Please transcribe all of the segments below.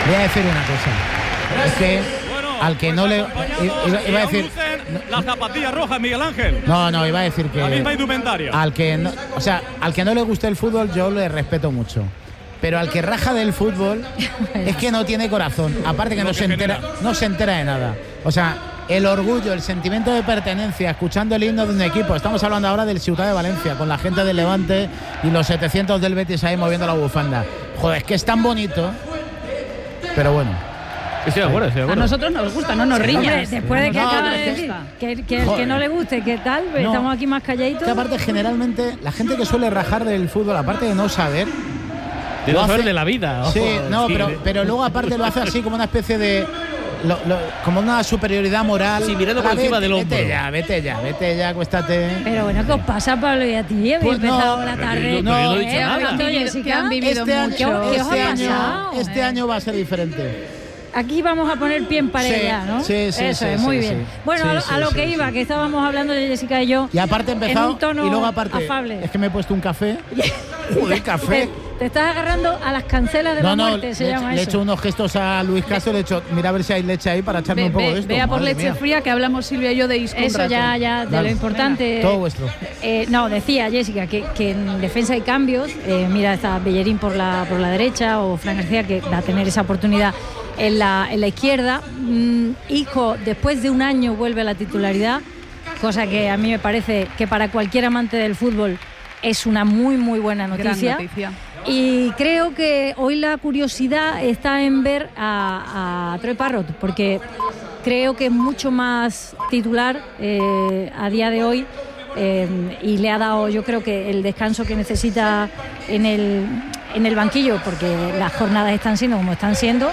Voy a decir una cosa. Es que al que no le... Iba a decir... Las zapatillas rojas, Miguel Ángel. No, iba a decir que... La misma indumentaria. Al que no le guste el fútbol, yo le respeto mucho. Pero al que raja del fútbol es que no tiene corazón. Aparte que no se entera de nada. O sea, el orgullo, el sentimiento de pertenencia, escuchando el himno de un equipo. Estamos hablando ahora del Ciutat de Valencia, con la gente del Levante y los 700 del Betis ahí moviendo la bufanda. Joder, es que es tan bonito. Pero bueno. Estoy de acuerdo. A nosotros nos gusta, no nos riñas. Después de que acaba de decir que el que no le guste, ¿qué tal? Estamos aquí más calladitos. Que aparte, generalmente, la gente que suele rajar del fútbol, aparte de no saber... De no saber de la vida. Sí, no, pero luego aparte lo hace así como una especie de... como una superioridad moral. Sí, mirando por encima del hombro. Vete ya, acuéstate. Pero bueno, ¿qué os pasa, Pablo y a ti? Habéis empezado la tarde. No he dicho nada. Que han vivido mucho. Este año va a ser diferente. Aquí vamos a poner pie en pared ya, ¿no? Sí, eso es, muy bien. Bueno, a lo que iba, que estábamos hablando de Jessica y yo. Y aparte he empezado, en un tono y luego aparte, afable. Es que me he puesto un café. Joder, café. Te estás agarrando a las cancelas de la muerte, se llama eso. Le he hecho unos gestos a Luis Castro, le he hecho, mira a ver si hay leche ahí para echarme un poco de esto. Vea por leche fría, que hablamos Silvia y yo de Isco. Eso ya, de lo importante. Todo vuestro. No, decía Jessica que en defensa hay cambios. Mira, está Bellerín por la derecha, o Fran García, que va a tener esa oportunidad en la izquierda. Isco, después de un año, vuelve a la titularidad, cosa que a mí me parece que para cualquier amante del fútbol es una muy, muy buena noticia. Gran noticia. Y creo que hoy la curiosidad está en ver a Troy Parrott, porque creo que es mucho más titular a día de hoy, y le ha dado, yo creo, que el descanso que necesita en el banquillo, porque las jornadas están siendo como están siendo,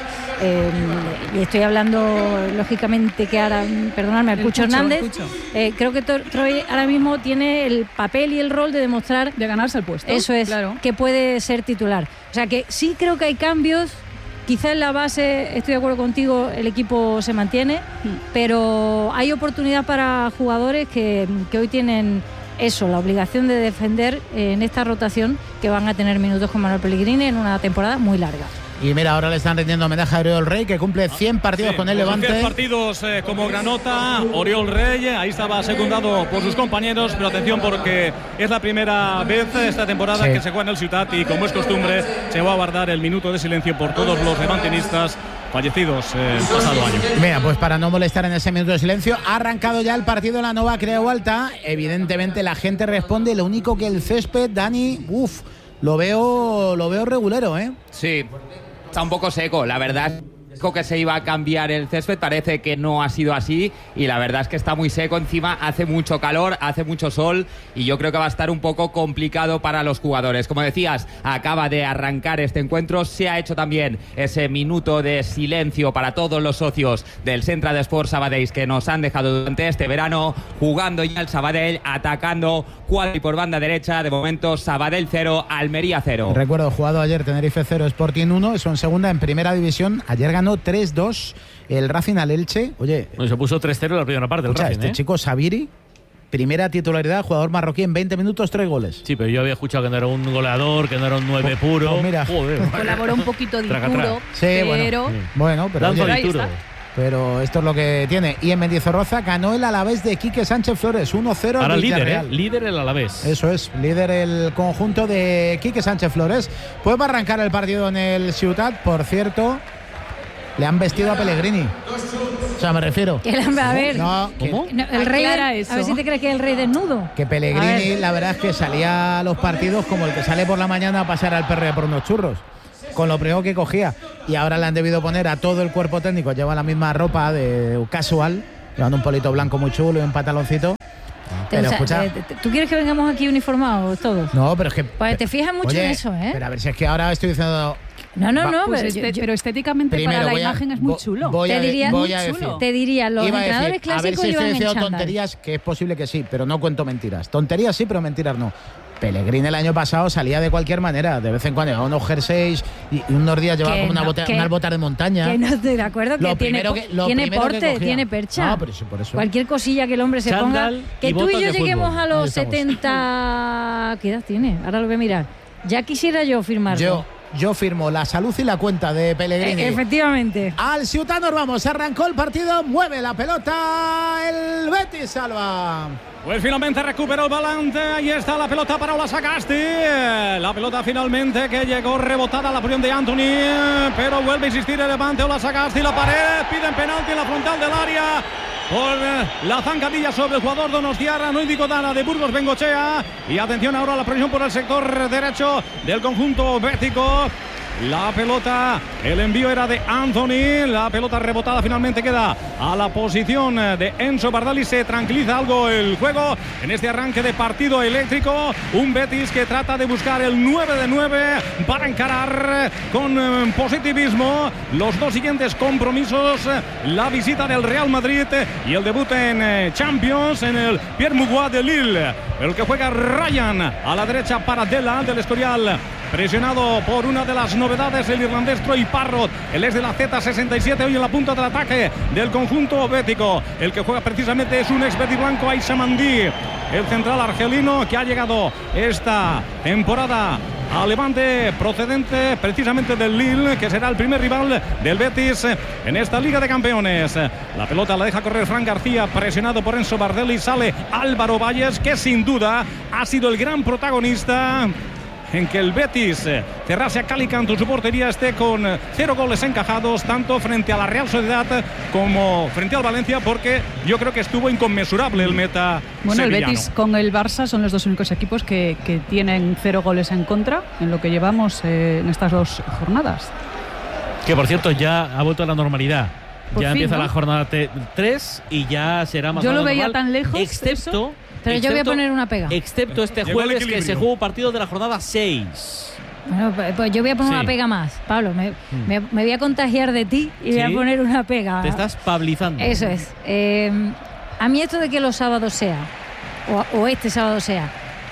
y estoy hablando lógicamente que ahora, perdonadme, al Pucho Hernández. Creo que Troy ahora mismo tiene el papel y el rol de demostrar, de ganarse el puesto. Eso es, claro, que puede ser titular. O sea que sí creo que hay cambios. Quizá en la base, estoy de acuerdo contigo, el equipo se mantiene, pero hay oportunidad para jugadores que hoy tienen eso, la obligación de defender en esta rotación, que van a tener minutos con Manuel Pellegrini en una temporada muy larga. Y mira, ahora le están rindiendo homenaje a Oriol Rey, que cumple 100 partidos con el Levante. 10 partidos como granota, Oriol Rey, ahí estaba secundado por sus compañeros, pero atención porque es la primera vez esta temporada que se juega en el Ciutat, y como es costumbre, se va a guardar el minuto de silencio por todos los levantinistas fallecidos el pasado año. Mira, pues para no molestar en ese minuto de silencio, ha arrancado ya el partido en la Nova Creu Alta. Evidentemente la gente responde, lo único que el césped, Dani, lo veo regulero, ¿eh? Sí. Está un poco seco, la verdad. Que se iba a cambiar el césped, parece que no ha sido así, y la verdad es que está muy seco. Encima hace mucho calor, hace mucho sol, y yo creo que va a estar un poco complicado para los jugadores. Como decías, acaba de arrancar este encuentro, se ha hecho también ese minuto de silencio para todos los socios del Centre d'Esports Sabadell, que nos han dejado durante este verano, jugando ya el Sabadell, atacando cuadri por banda derecha. De momento Sabadell 0, Almería 0. Recuerdo, jugado ayer Tenerife 0, Sporting 1, eso en segunda. En primera división ayer ganó 3-2 el Racing al Elche. Oye, se puso 3-0 en la primera parte el Racing, este chico Sabiri, primera titularidad, jugador marroquí, en 20 minutos 3 goles. Sí, pero yo había escuchado que no era un goleador, que no era un 9 puro. Mira, joder, colaboró un poquito de puro, sí, pero bueno, pero ahí está. Pero esto es lo que tiene. Y en Mendizorroza ganó el Alavés de Quique Sánchez Flores, 1-0. Ahora líder el Alavés. Eso es, líder el conjunto de Quique Sánchez Flores. Pues va a arrancar el partido en el Ciutat. Por cierto, le han vestido a Pellegrini. O sea, me refiero. A ver, ¿cómo? El rey, a ver si te crees que es el rey desnudo. Que Pellegrini, la verdad es que salía a los partidos como el que sale por la mañana a pasar al perro por unos churros, con lo primero que cogía. Y ahora le han debido poner a todo el cuerpo técnico, lleva la misma ropa de casual, llevando un polito blanco muy chulo y un pantaloncito. Pero escucha, ¿tú quieres que vengamos aquí uniformados todos? No, pero es que... Pues te fijas mucho en eso, ¿eh? Pero a ver, si es que ahora estoy diciendo... No, pues pero estéticamente primero, para la imagen es muy chulo. Te diría, los entrenadores clásicos a ver si estoy diciendo tonterías, que es posible que sí, pero no cuento mentiras. Tonterías sí, pero mentiras no. Pellegrini el año pasado salía de cualquier manera, de vez en cuando llevaba unos jerseys y unos días llevaba como unas botas de montaña. Que no estoy de acuerdo, que tiene porte, tiene percha. No, por eso. Cualquier cosilla que el hombre se ponga. Que tú y yo lleguemos a los 70... ¿Qué edad tiene? Ahora lo voy a mirar. Ya quisiera yo firmarlo. yo firmo la salud y la cuenta de Pellegrini. Efectivamente. Al Ciutat nos vamos, arrancó el partido, mueve la pelota el Betis, Salva. Pues finalmente recuperó el Volante. Ahí está la pelota para Ola Sagasti. La pelota finalmente que llegó rebotada a la posición de Anthony. Pero vuelve a insistir el Levante. Ola Sagasti, la pared. Piden penalti en la frontal del área. Por la zancadilla sobre el jugador donostiarra. No indicó nada de Burgos Bengochea. Y atención ahora a la presión por el sector derecho del conjunto bético. La pelota, el envío era de Anthony, la pelota rebotada finalmente queda a la posición de Enzo Bardali. Se tranquiliza algo el juego en este arranque de partido eléctrico. Un Betis que trata de buscar el 9 de 9 para encarar con positivismo los dos siguientes compromisos: la visita del Real Madrid y el debut en Champions en el Pierre Mauroy de Lille. El que juega Ryan a la derecha para Dela del Escorial. Presionado por una de las novedades, el irlandés Troy Parrott, el ex de la Z67, hoy en la punta del ataque del conjunto bético. El que juega precisamente es un ex Betis blanco, Aissa Mandi, el central argelino que ha llegado esta temporada a Levante, procedente precisamente del Lille, que será el primer rival del Betis en esta Liga de Campeones. La pelota la deja correr Fran García, presionado por Enzo Bardelli. Sale Álvaro Valles, que sin duda ha sido el gran protagonista en que el Betis cerrase a cal y canto su portería, esté con 0 goles encajados, tanto frente a la Real Sociedad como frente al Valencia, porque yo creo que estuvo inconmensurable el meta Bueno, sevillano. El Betis con el Barça son los dos únicos equipos que tienen 0 goles en contra en lo que llevamos en estas 2 jornadas. Que por cierto ya ha vuelto a la normalidad. Por Ya fin, empieza ¿no? la jornada 3 y ya será más o Yo menos lo veía normal, tan lejos, excepto eso. Pero yo voy a poner una pega. Excepto este Llegó el jueves, que equilibrio. se juega un partido de la jornada 6. Bueno, pues yo voy a poner Sí. una pega más. Pablo, me voy a contagiar de ti y voy a Sí. poner una pega. Te estás pablizando. Eso es. A mí esto de que los sábados sea, o este sábado sea,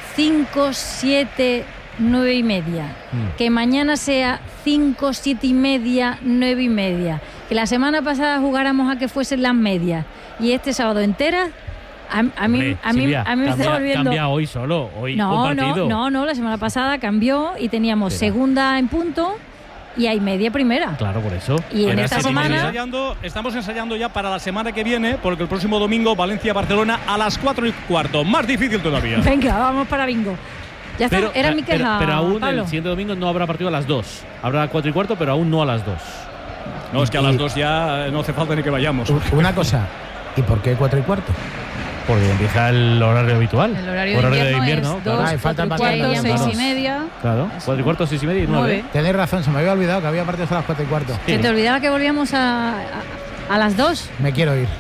5, 7, 9 y media. Que mañana sea 5, 7 y media, 9 y media. Que la semana pasada jugáramos a que fuesen las medias. Y este sábado enteras. A mí me está volviendo. Cambia hoy solo, hoy un No, partido. no, la semana pasada cambió y teníamos Espera. segunda en punto y hay media primera. Claro, por eso. Y en Pero esta ese semana- Estamos ensayando ya para la semana que viene, porque el próximo domingo Valencia-Barcelona a las 4:15. Más difícil todavía. Venga, vamos para bingo. Ya está, Pero, era mi queja. pero aún Pablo. el siguiente domingo no habrá partido a las 2. Habrá 4:15, pero aún no a las 2. No, es que a las 2 ya no hace falta ni que vayamos. Una cosa, ¿y por qué 4:15? Porque empieza el horario habitual. El horario de invierno es 2, claro. Falta el 4 y partido. cuarto, 6 y Claro. media. Claro, 4:15, 6:30 y 9. Tenéis razón, se me había olvidado que había partidos a las 4:15. ¿Se te olvidaba que volvíamos a las 2? Me quiero ir.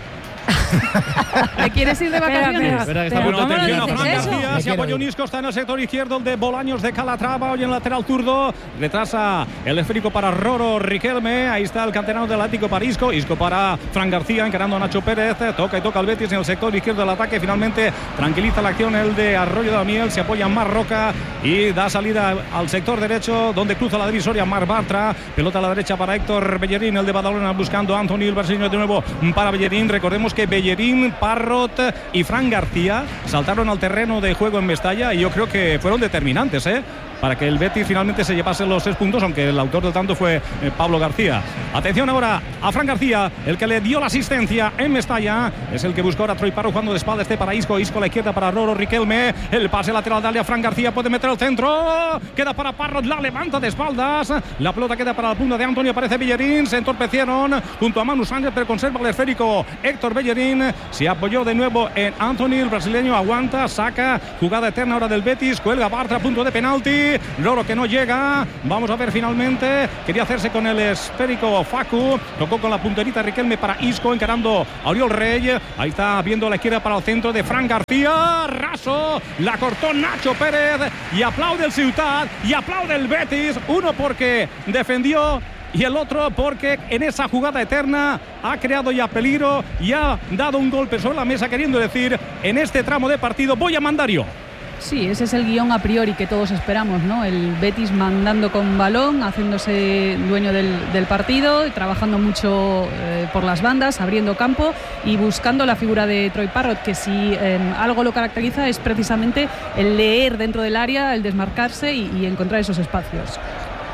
¿Te quieres ir de vacaciones? Espera, que está pero por ¿cómo lo terminar. dices Fran eso? García, Me se quiero apoya ir. Isco, está en el sector izquierdo, el de Bolaños de Calatrava, hoy en lateral zurdo, retrasa el esférico para Roro Riquelme, ahí está el canterano del Atlético para Isco para Fran García, encarando a Nacho Pérez, toca al Betis en el sector izquierdo del ataque, finalmente tranquiliza la acción el de Arroyo de la Miel, se apoya Mar Roca y da salida al sector derecho, donde cruza la divisoria Mar Bartra, pelota a la derecha para Héctor Bellerín, el de Badalona buscando a Anthony, el brasileño de nuevo para Bellerín, recordemos que Bellerín, Parrott y Fran García saltaron al terreno de juego en Mestalla y yo creo que fueron determinantes para que el Betis finalmente se llevase los 6 puntos, aunque el autor del tanto fue Pablo García. Atención ahora a Fran García, el que le dio la asistencia en Mestalla, es el que buscó ahora Troy Parrott jugando de espalda para Isco a la izquierda para Roro Riquelme, el pase lateral dale a Fran García, puede meter el centro, queda para Parrott, la levanta de espaldas, la pelota queda para la punta de Antonio, aparece Bellerín, se entorpecieron junto a Manu Sánchez, pero conserva el esférico Héctor Bellerín, se apoyó de nuevo en Anthony, el brasileño aguanta, saca, jugada eterna ahora del Betis, cuelga Bartra, punto de penalti, Roro que no llega, vamos a ver finalmente, quería hacerse con el esférico Facu, tocó con la punterita Riquelme para Isco, encarando a Oriol Rey, ahí está viendo a la izquierda para el centro de Fran García, raso, la cortó Nacho Pérez y aplaude el Ciutat y aplaude el Betis, uno porque defendió y el otro porque en esa jugada eterna ha creado ya peligro y ha dado un golpe sobre la mesa, queriendo decir, en este tramo de partido voy a mandar yo. Sí, ese es el guión a priori que todos esperamos, ¿no? El Betis mandando con balón, haciéndose dueño del partido, y trabajando mucho por las bandas, abriendo campo y buscando la figura de Troy Parrott, que si algo lo caracteriza es precisamente el leer dentro del área, el desmarcarse y encontrar esos espacios.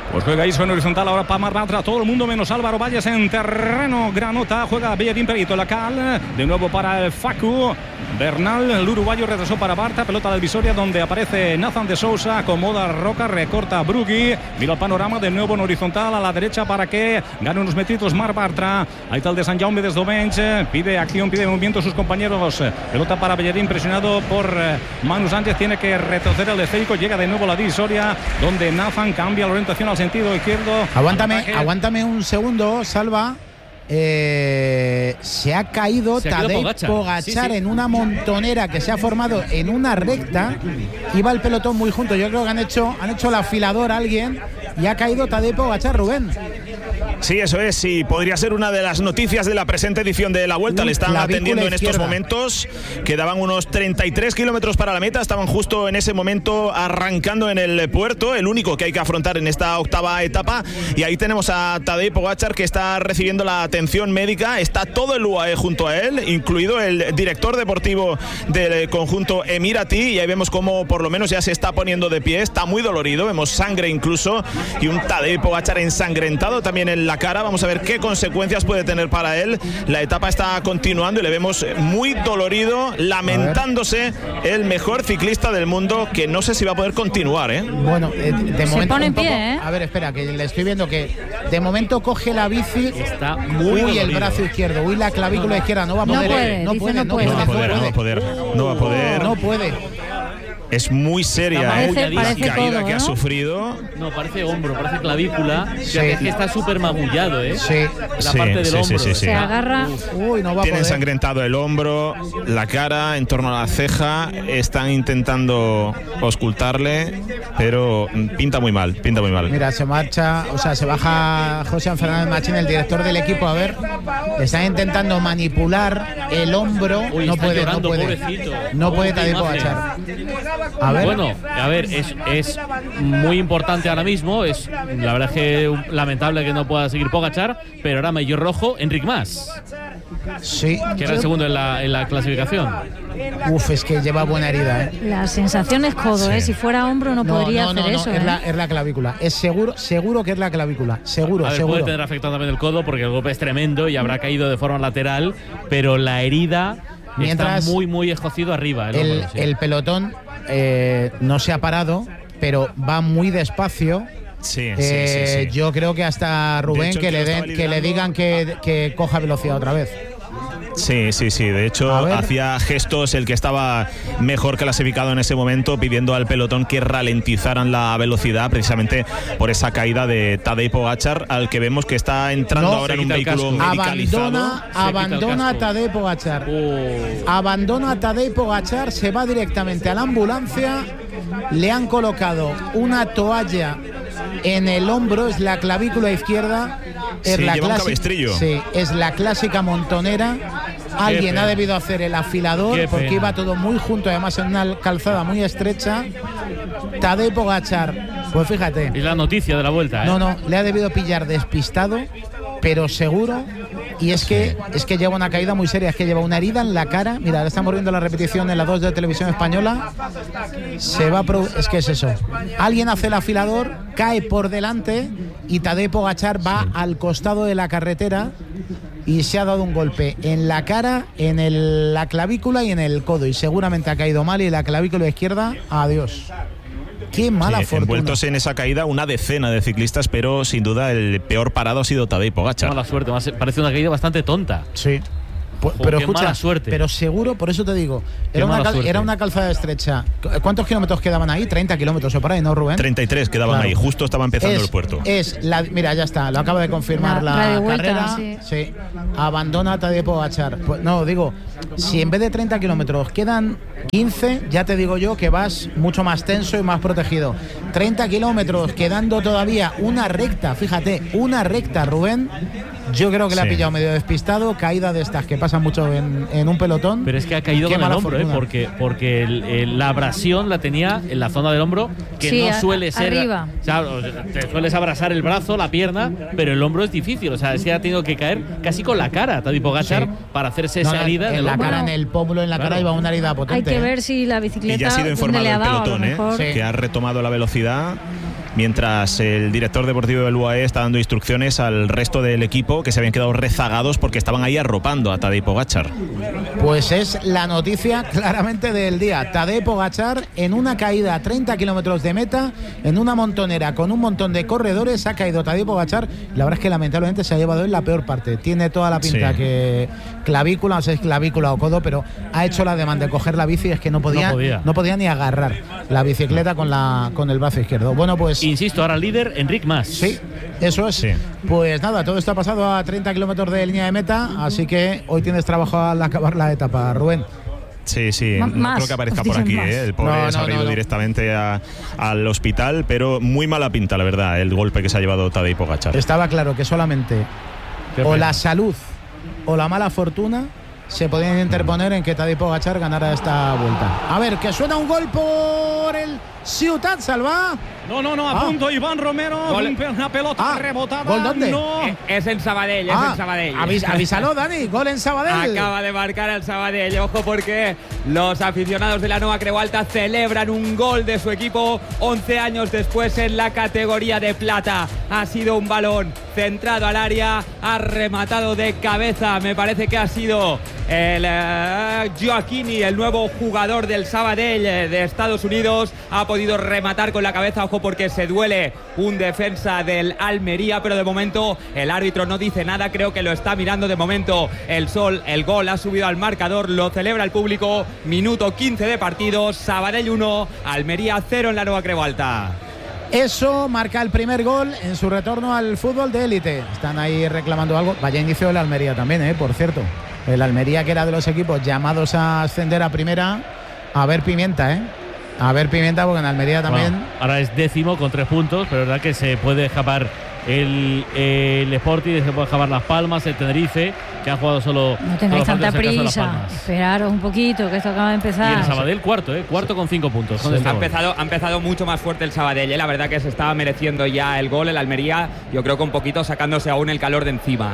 Pues juega ahí en horizontal ahora para Barbatra, todo el mundo menos Álvaro Valles en terreno granota, juega Bellerín Perito Lacal, de nuevo para el Facu Bernal, el uruguayo retrasó para Barta, pelota del Visoria donde aparece Nathan de Sousa, acomoda Roca, recorta Brugui, mira el panorama de nuevo en horizontal a la derecha para que gane unos metritos Marc Bartra, ahí está el de Sant Jaume desde Domenech, pide acción, pide movimiento a sus compañeros, pelota para Bellerín presionado por Manu Sánchez, tiene que retroceder el esférico, llega de nuevo la Visoria donde Nathan cambia la orientación al sentido izquierdo. Aguántame un segundo, Salva. Se ha caído Tadej Pogačar en una montonera que se ha formado en una recta. Iba el pelotón muy junto. Yo creo que han hecho el afilador a alguien y ha caído Tadej Pogačar, Rubén. Sí, eso es. Sí, podría ser una de las noticias de la presente edición de la Vuelta. Le están atendiendo en estos momentos. Quedaban unos 33 kilómetros para la meta. Estaban justo en ese momento arrancando en el puerto, el único que hay que afrontar en esta octava etapa. Y ahí tenemos a Tadej Pogačar que está recibiendo la atención médica. Está todo el UAE junto a él, incluido el director deportivo del conjunto Emirati. Y ahí vemos cómo por lo menos ya se está poniendo de pie. Está muy dolorido. Vemos sangre incluso. Y un Tadej Pogačar ensangrentado también en la cara. Vamos a ver qué consecuencias puede tener para él. La etapa está continuando y le vemos muy dolorido, lamentándose, el mejor ciclista del mundo, que no sé si va a poder continuar, ¿eh? Bueno, de momento se pone en pie, ¿eh? A ver, espera, que le estoy viendo que de momento coge la bici. Está muy dolorido. El brazo izquierdo, la clavícula izquierda, no va a poder. No puede. Es muy seria la caída que ha sufrido. No, parece hombro, parece clavícula. Sí. Es que está súper magullado, ¿eh? Sí. La parte del hombro. Se agarra. Uy, no va a Tiene poder. ensangrentado el hombro, la cara, en torno a la ceja. Están intentando auscultarle, pero pinta muy mal. Mira, se marcha, se baja José Fernández Machín, el director del equipo, a ver. Están intentando manipular el hombro. Uy, No puede. pobrecito. No puede Tadej Imagen. Pogačar. A ver. Bueno, a ver, es muy importante ahora mismo. Es la verdad que lamentable que no pueda seguir Pogačar, pero ahora maillot rojo Enric Mas, Sí. que era el segundo en la clasificación. Uf, es que lleva buena herida, ¿eh? La sensación es codo, ¿eh? Si fuera hombro no podría hacer eso. Es la clavícula. Es seguro que es la clavícula. Seguro. Puede tener afectado también el codo porque el golpe es tremendo y habrá caído de forma lateral, pero la herida Mientras está muy escocido arriba. El pelotón no se ha parado, pero va muy despacio. Sí. Yo creo que hasta Rubén hecho, que le digan que coja velocidad otra vez. Sí. De hecho, hacía gestos el que estaba mejor clasificado en ese momento, pidiendo al pelotón que ralentizaran la velocidad, precisamente por esa caída de Tadej Pogačar, al que vemos que está entrando ahora en un vehículo medicalizado. Abandona a Tadej Pogačar. Abandona a Tadej Pogačar, se va directamente a la ambulancia. Le han colocado una toalla en el hombro, es la clavícula izquierda. Lleva un cabestrillo. Sí, es la clásica montonera. Alguien ha debido hacer el afilador porque iba todo muy junto, además en una calzada muy estrecha. Tadej Pogačar, pues fíjate. Es la noticia de la Vuelta, ¿eh? No, le ha debido pillar despistado, pero seguro. Y es que lleva una caída muy seria, es que lleva una herida en la cara. Mira, ahora estamos viendo la repetición en la 2 de Televisión Española. Es que es eso. Alguien hace el afilador, cae por delante y Tadej Pogačar va al costado de la carretera y se ha dado un golpe en la cara, en la clavícula y en el codo. Y seguramente ha caído mal y la clavícula izquierda, adiós. Qué mala fortuna. Envueltos en esa caída una decena de ciclistas, pero sin duda el peor parado ha sido Tadej Pogačar. Mala suerte, parece una caída bastante tonta. Sí. Pero escucha, mala suerte. Pero seguro, por eso te digo, era una calzada estrecha. ¿Cuántos kilómetros quedaban ahí? 30 kilómetros o por ahí, ¿no, Rubén? 33 quedaban ahí, justo estaba empezando el puerto. Mira, ya está, lo acaba de confirmar la carrera. Sí. Abandona Tadej Pogačar. Pues, no, digo, si en vez de 30 kilómetros quedan 15, ya te digo yo que vas mucho más tenso y más protegido. 30 kilómetros, quedando todavía una recta, fíjate, una recta, Rubén. Yo creo que le ha pillado medio despistado, caída de estas que pasan mucho en un pelotón. Pero es que ha caído con el hombro, porque la abrasión la tenía en la zona del hombro, que no suele ser arriba. O sea, te sueles abrasar el brazo, la pierna, pero el hombro es difícil. O sea, es que ha tenido que caer casi con la cara Tadej Pogačar para hacerse esa herida en la cara, en el pómulo, en la cara iba una herida potente. Hay que ver si la bicicleta y ya ha sido informado le ha el dado, pelotón, que ha retomado la velocidad. mientras el director deportivo del UAE está dando instrucciones al resto del equipo que se habían quedado rezagados porque estaban ahí arropando a Tadej Pogačar. Pues es la noticia claramente del día. Tadej Pogačar en una caída a 30 kilómetros de meta, en una montonera con un montón de corredores, ha caído Tadej Pogačar. La verdad es que lamentablemente se ha llevado en la peor parte. Tiene toda la pinta que clavícula, no sé si es clavícula o codo, pero ha hecho la demanda de coger la bici, es que no podía ni agarrar la bicicleta con el brazo izquierdo. Bueno, pues insisto, ahora líder Enric Mas. Sí, eso es. Sí. Pues nada, todo esto ha pasado a 30 kilómetros de línea de meta, así que hoy tienes trabajo al acabar la etapa, Rubén. Sí, no creo que aparezca por aquí, el pobre se ha ido directamente al hospital, pero muy mala pinta, la verdad, el golpe que se ha llevado Tadej Pogačar. Estaba claro que solamente o la salud o la mala fortuna se podían interponer en que Tadej Pogačar ganara esta vuelta. A ver, que suena un gol por el Ciutat Salva. No, a punto Iván Romero, una pelota rebotada. ¿Gol dónde? No. Es en Sabadell, es en Sabadell. Avísalo, Dani, gol en Sabadell. Acaba de marcar el Sabadell, ojo porque los aficionados de la Nova Creu Alta celebran un gol de su equipo 11 años después en la categoría de plata. Ha sido un balón centrado al área, ha rematado de cabeza, me parece que ha sido el Gioacchini, el nuevo jugador del Sabadell de Estados Unidos, ha podido rematar con la cabeza, ojo porque se duele un defensa del Almería, pero de momento el árbitro no dice nada, creo que lo está mirando de momento el sol. El gol ha subido al marcador, lo celebra el público, minuto 15 de partido, Sabadell 1, Almería 0 en la Nova Creu Alta. Eso marca el primer gol en su retorno al fútbol de élite. Están ahí reclamando algo. Vaya inicio del Almería también, por cierto. El Almería, que era de los equipos llamados a ascender a primera. A ver Pimienta, A ver Pimienta, porque en Almería también. Bueno, ahora es 10º con 3 puntos, pero es verdad que se puede escapar el Sporting, se puede escapar Las Palmas, el Tenerife, que han jugado solo. No tengáis tanta prisa, esperaros un poquito, que esto acaba de empezar. Y el Sabadell cuarto con 5 puntos. Sí. Ha empezado mucho más fuerte el Sabadell, la verdad que se estaba mereciendo ya el gol. El Almería, yo creo que un poquito sacándose aún el calor de encima.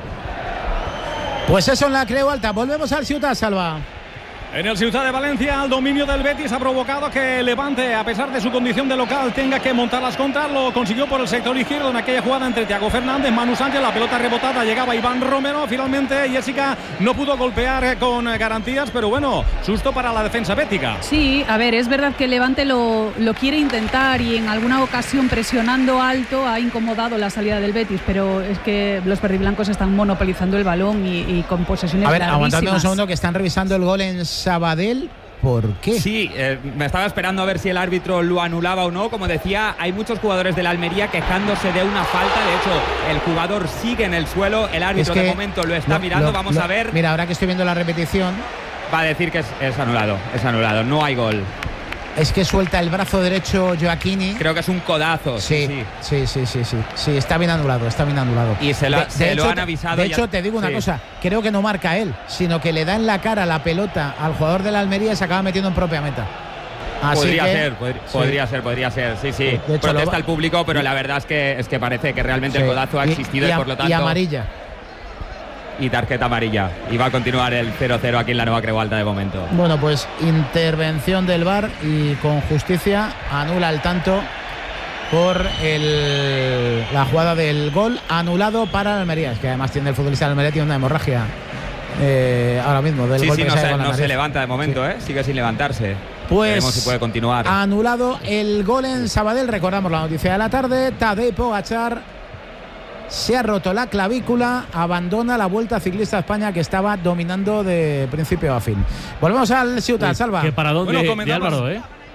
Pues eso en la Creu Alta. Volvemos al Ciutat Salva. En el Ciutat de Valencia, el dominio del Betis ha provocado que Levante, a pesar de su condición de local, tenga que montar las contras. Lo consiguió por el sector izquierdo en aquella jugada entre Thiago Fernández, Manu Sánchez, la pelota rebotada, llegaba Iván Romero. Finalmente Jessica no pudo golpear con garantías, pero bueno, susto para la defensa bética. Sí, a ver, es verdad que Levante lo quiere intentar y en alguna ocasión presionando alto ha incomodado la salida del Betis, pero es que los verdiblancos están monopolizando el balón y con posesiones larguísimas. Aguantando un segundo, que están revisando el gol en Sabadell. ¿Por qué? Sí, me estaba esperando a ver si el árbitro lo anulaba o no. Como decía, hay muchos jugadores de la Almería quejándose de una falta. De hecho, el jugador sigue en el suelo. El árbitro de momento lo está mirando. Vamos a ver. Mira, ahora que estoy viendo la repetición, va a decir que es anulado. No hay gol. Es que suelta el brazo derecho Gioacchini. Creo que es un codazo. Sí, está bien anulado. Y se lo han avisado. De hecho, te digo una cosa, creo que no marca él, sino que le da en la cara la pelota al jugador de la Almería y se acaba metiendo en propia meta. Podría ser. Sí. Protesta el público, pero la verdad es que parece que realmente el codazo ha existido y por lo tanto. Y amarilla. Y tarjeta amarilla. Y va a continuar el 0-0 aquí en la Nova Creu Alta de momento. Bueno, pues intervención del VAR y con justicia anula el tanto por la jugada del gol anulado para el Almería. Es que además tiene el futbolista del Almería, tiene una hemorragia ahora mismo del golpe. No se levanta de momento, sigue sin levantarse. Pues veremos si puede continuar. Anulado el gol en Sabadell. Recordamos la noticia de la tarde. Tadej Pogačar se ha roto la clavícula, abandona la Vuelta Ciclista a España, que estaba dominando de principio a fin. Volvemos al Ciutat Salva. Qué paradón de Álvaro,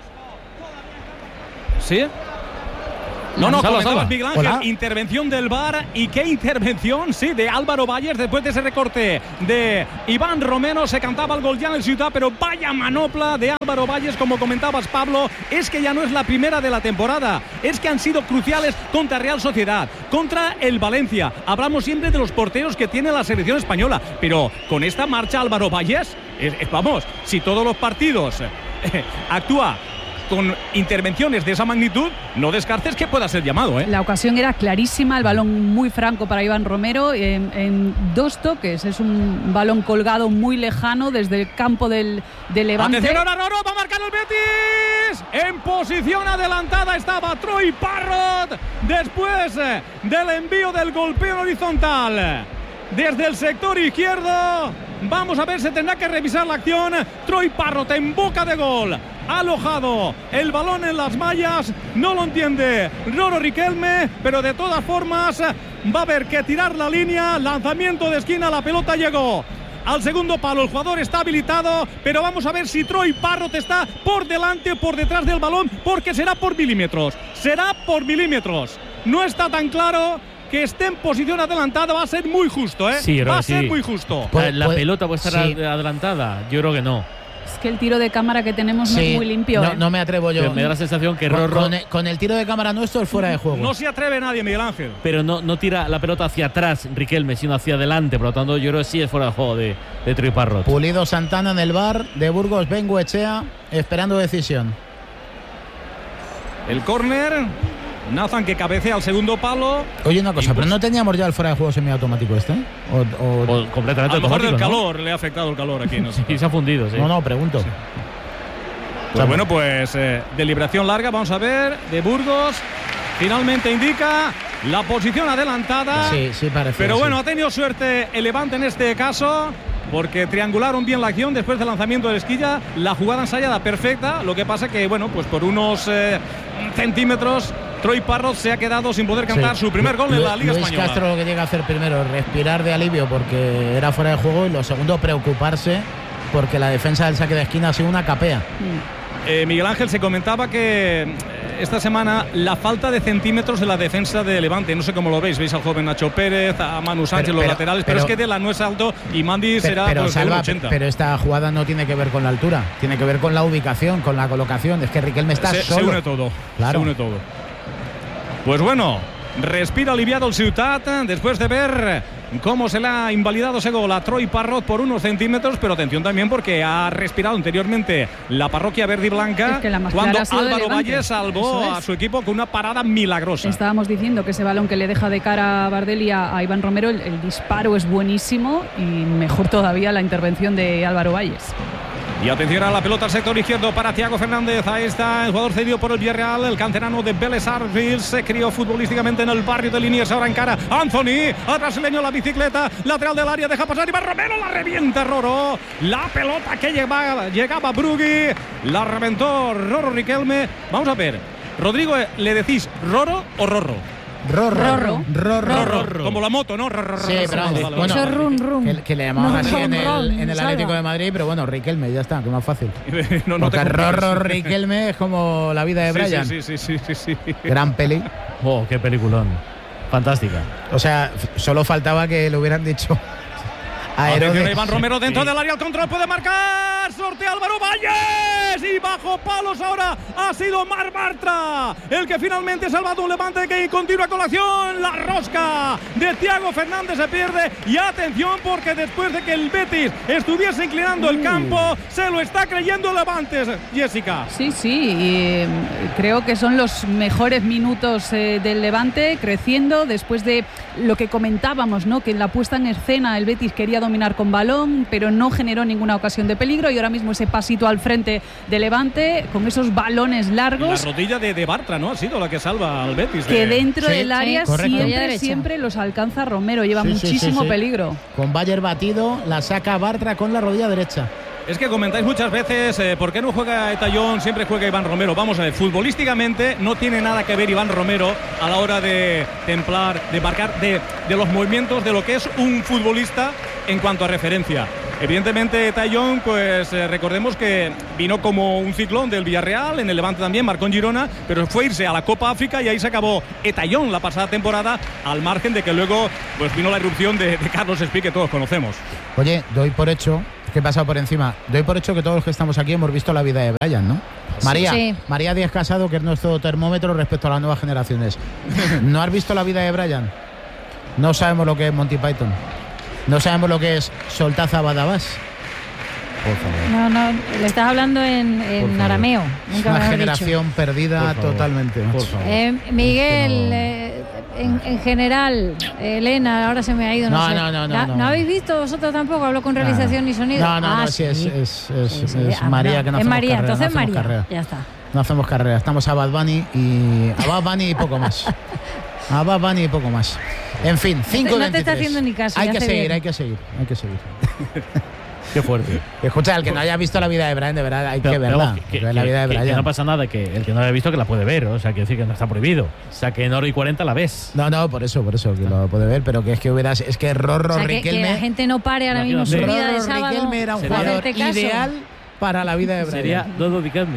¿Sí? Comentabas, Miguel Ángel, intervención del VAR. ¿Y qué intervención? Sí, de Álvaro Valles. Después de ese recorte de Iván Romero, se cantaba el gol ya en el Ciutat, pero vaya manopla de Álvaro Valles, como comentabas, Pablo. Es que ya no es la primera de la temporada, es que han sido cruciales contra Real Sociedad, contra el Valencia. Hablamos siempre de los porteros que tiene la selección española, pero con esta marcha Álvaro Valles, vamos, si todos los partidos actúa con intervenciones de esa magnitud, no descartes que pueda ser llamado, ¿eh? La ocasión era clarísima, el balón muy franco para Iván Romero en 2 toques. Es un balón colgado muy lejano desde el campo del Levante. Atención ahora, Roro, va a marcar el Betis. En posición adelantada estaba Troy Parrott después del envío del golpeo horizontal desde el sector izquierdo. Vamos a ver, se tendrá que revisar la acción. Troy Parrott en boca de gol, ha alojado el balón en las mallas, no lo entiende Roro Riquelme, pero de todas formas va a haber que tirar la línea. Lanzamiento de esquina, la pelota llegó al segundo palo, el jugador está habilitado, pero vamos a ver si Troy Parrott está por delante o por detrás del balón, porque será por milímetros, no está tan claro que esté en posición adelantada. Va a ser muy justo, ¿eh? Sí, va a ser muy justo. La pelota puede estar adelantada, yo creo que no. Es que el tiro de cámara que tenemos no es muy limpio. No me atrevo yo. Pero me da la sensación que Rorro con el tiro de cámara nuestro es fuera de juego. No se atreve nadie, Miguel Ángel. Pero no tira la pelota hacia atrás Riquelme, sino hacia adelante. Por lo tanto, yo creo que sí es fuera de juego de Troy Parrott. Pulido Santana en el bar de Burgos, Bengoechea esperando decisión. El córner, Nathan que cabecea al segundo palo. Oye, una cosa, ¿pero no teníamos ya el fuera de juego semiautomático este? O completamente a lo mejor automático, el calor, ¿no? Le ha afectado el calor aquí, no sé. Sí, se ha fundido, sí. No, pregunto. Sí. Pues bueno, pues deliberación larga, vamos a ver, de Burgos. Finalmente indica la posición adelantada. Sí, parece. Pero bueno, ha tenido suerte el Levante en este caso, porque triangularon bien la acción después del lanzamiento de Esquilla. La jugada ensayada perfecta. Lo que pasa que, bueno, pues por unos centímetros Troy Parrott se ha quedado sin poder cantar su primer gol en la Liga Luis Española. Castro lo que tiene que hacer primero es respirar de alivio porque era fuera de juego, y lo segundo, preocuparse porque la defensa del saque de esquina ha sido una capea. Miguel Ángel, se comentaba que esta semana la falta de centímetros en la defensa de Levante, no sé cómo lo veis al joven Nacho Pérez, a Manu Sánchez, los laterales, pero es que Dela no es alto y Mandi será pero, Salva, 80. Pero esta jugada no tiene que ver con la altura, tiene que ver con la ubicación, con la colocación. Es que Riquelme está solo. Se une todo, claro. Se une todo. Pues bueno, respira aliviado el Ciutat después de ver cómo se le ha invalidado ese gol a Troy Parrott por unos centímetros, pero atención también porque ha respirado anteriormente la parroquia verde y blanca, cuando Álvaro Valle salvó a su equipo con una parada milagrosa. Estábamos diciendo que ese balón que le deja de cara a Bardelli a Iván Romero, el disparo es buenísimo y mejor todavía la intervención de Álvaro Valles. Y atención a la pelota al sector izquierdo para Thiago Fernández. Ahí está el jugador cedido por el Villarreal, el canterano de Vélez Sarsfield. Se crió futbolísticamente en el barrio de Liniers. Ahora encara Anthony, al brasileño, la bicicleta, lateral del área, deja pasar Iván Romero, la revienta Roro. La pelota que llegaba Brugui, la reventó Roro Riquelme. Vamos a ver, Rodrigo, ¿le decís Roro o Rorro? Rorro. Como la moto, ¿no? Sí, pero bueno, que le llamaban así en el Atlético de Madrid, pero bueno, Riquelme, ya está, que más fácil. Porque Rorro Riquelme es como La vida de Brian. Sí. Gran peli. Oh, qué peliculón. Fantástica. O sea, solo faltaba que le hubieran dicho a Atención, Iván Romero dentro del área, al control, puede marcar, sortea Álvaro Valles y bajo palos ahora ha sido Marc Bartra el que finalmente ha salvado un Levante que continúa con la acción. La rosca de Thiago Fernández se pierde y atención porque después de que el Betis estuviese inclinando el campo, se lo está creyendo el Levante, Jessica. Sí, y creo que son los mejores minutos del Levante, creciendo después de lo que comentábamos, ¿no? Que en la puesta en escena el Betis quería dominar con balón, pero no generó ninguna ocasión de peligro, y ahora mismo ese pasito al frente de Levante con esos balones largos. La rodilla de Bartra, ¿no? Ha sido la que salva al Betis. Que dentro del área siempre los alcanza Romero, lleva muchísimo peligro. Con Bayer batido, la saca Bartra con la rodilla derecha. Es que comentáis muchas veces por qué no juega Etayón, siempre juega Iván Romero. Vamos a ver, futbolísticamente no tiene nada que ver Iván Romero a la hora de templar, de marcar, de los movimientos de lo que es un futbolista en cuanto a referencia. Evidentemente Etayón, pues recordemos que vino como un ciclón del Villarreal, en el Levante también, marcó en Girona, pero fue irse a la Copa África y ahí se acabó Etayón la pasada temporada, al margen de que luego pues vino la irrupción de Carlos Espí, que todos conocemos. Oye, doy por hecho, que he pasado por encima, doy por hecho que todos los que estamos aquí hemos visto La vida de Brian, ¿no? María Díaz Casado, que es nuestro termómetro respecto a las nuevas generaciones. ¿No has visto La vida de Brian? No sabemos lo que es Monty Python. No sabemos lo que es Soltaza Badabás. Por favor. No, le estás hablando en arameo. Es una generación perdida totalmente. Por favor. Miguel, en general, Elena, ahora se me ha ido. ¿No habéis visto vosotros tampoco? Hablo con realización y sonido. No, sí, es María que no hacemos María, carrera. Entonces no María, carrera. ya está. No hacemos carrera, estamos a Bad Bunny y poco más. A Bad Bunny y poco más. En fin, 5:23. No te está haciendo ni caso. Hay que seguir. Qué fuerte. Escucha, el que no haya visto La vida de Brian, de verdad, hay que verla. La vida de Brian. Que no pasa nada, que el que no haya visto que la puede ver, o sea, quiere decir que no está prohibido. O sea, que en 1:40 la ves. No, por eso, que lo puede ver, pero que es que Rorro Riquelme. Que la gente no pare ahora mismo su vida de sábado. Riquelme era un jugador ideal para la vida de Brian. Sería Dodo Riquelme.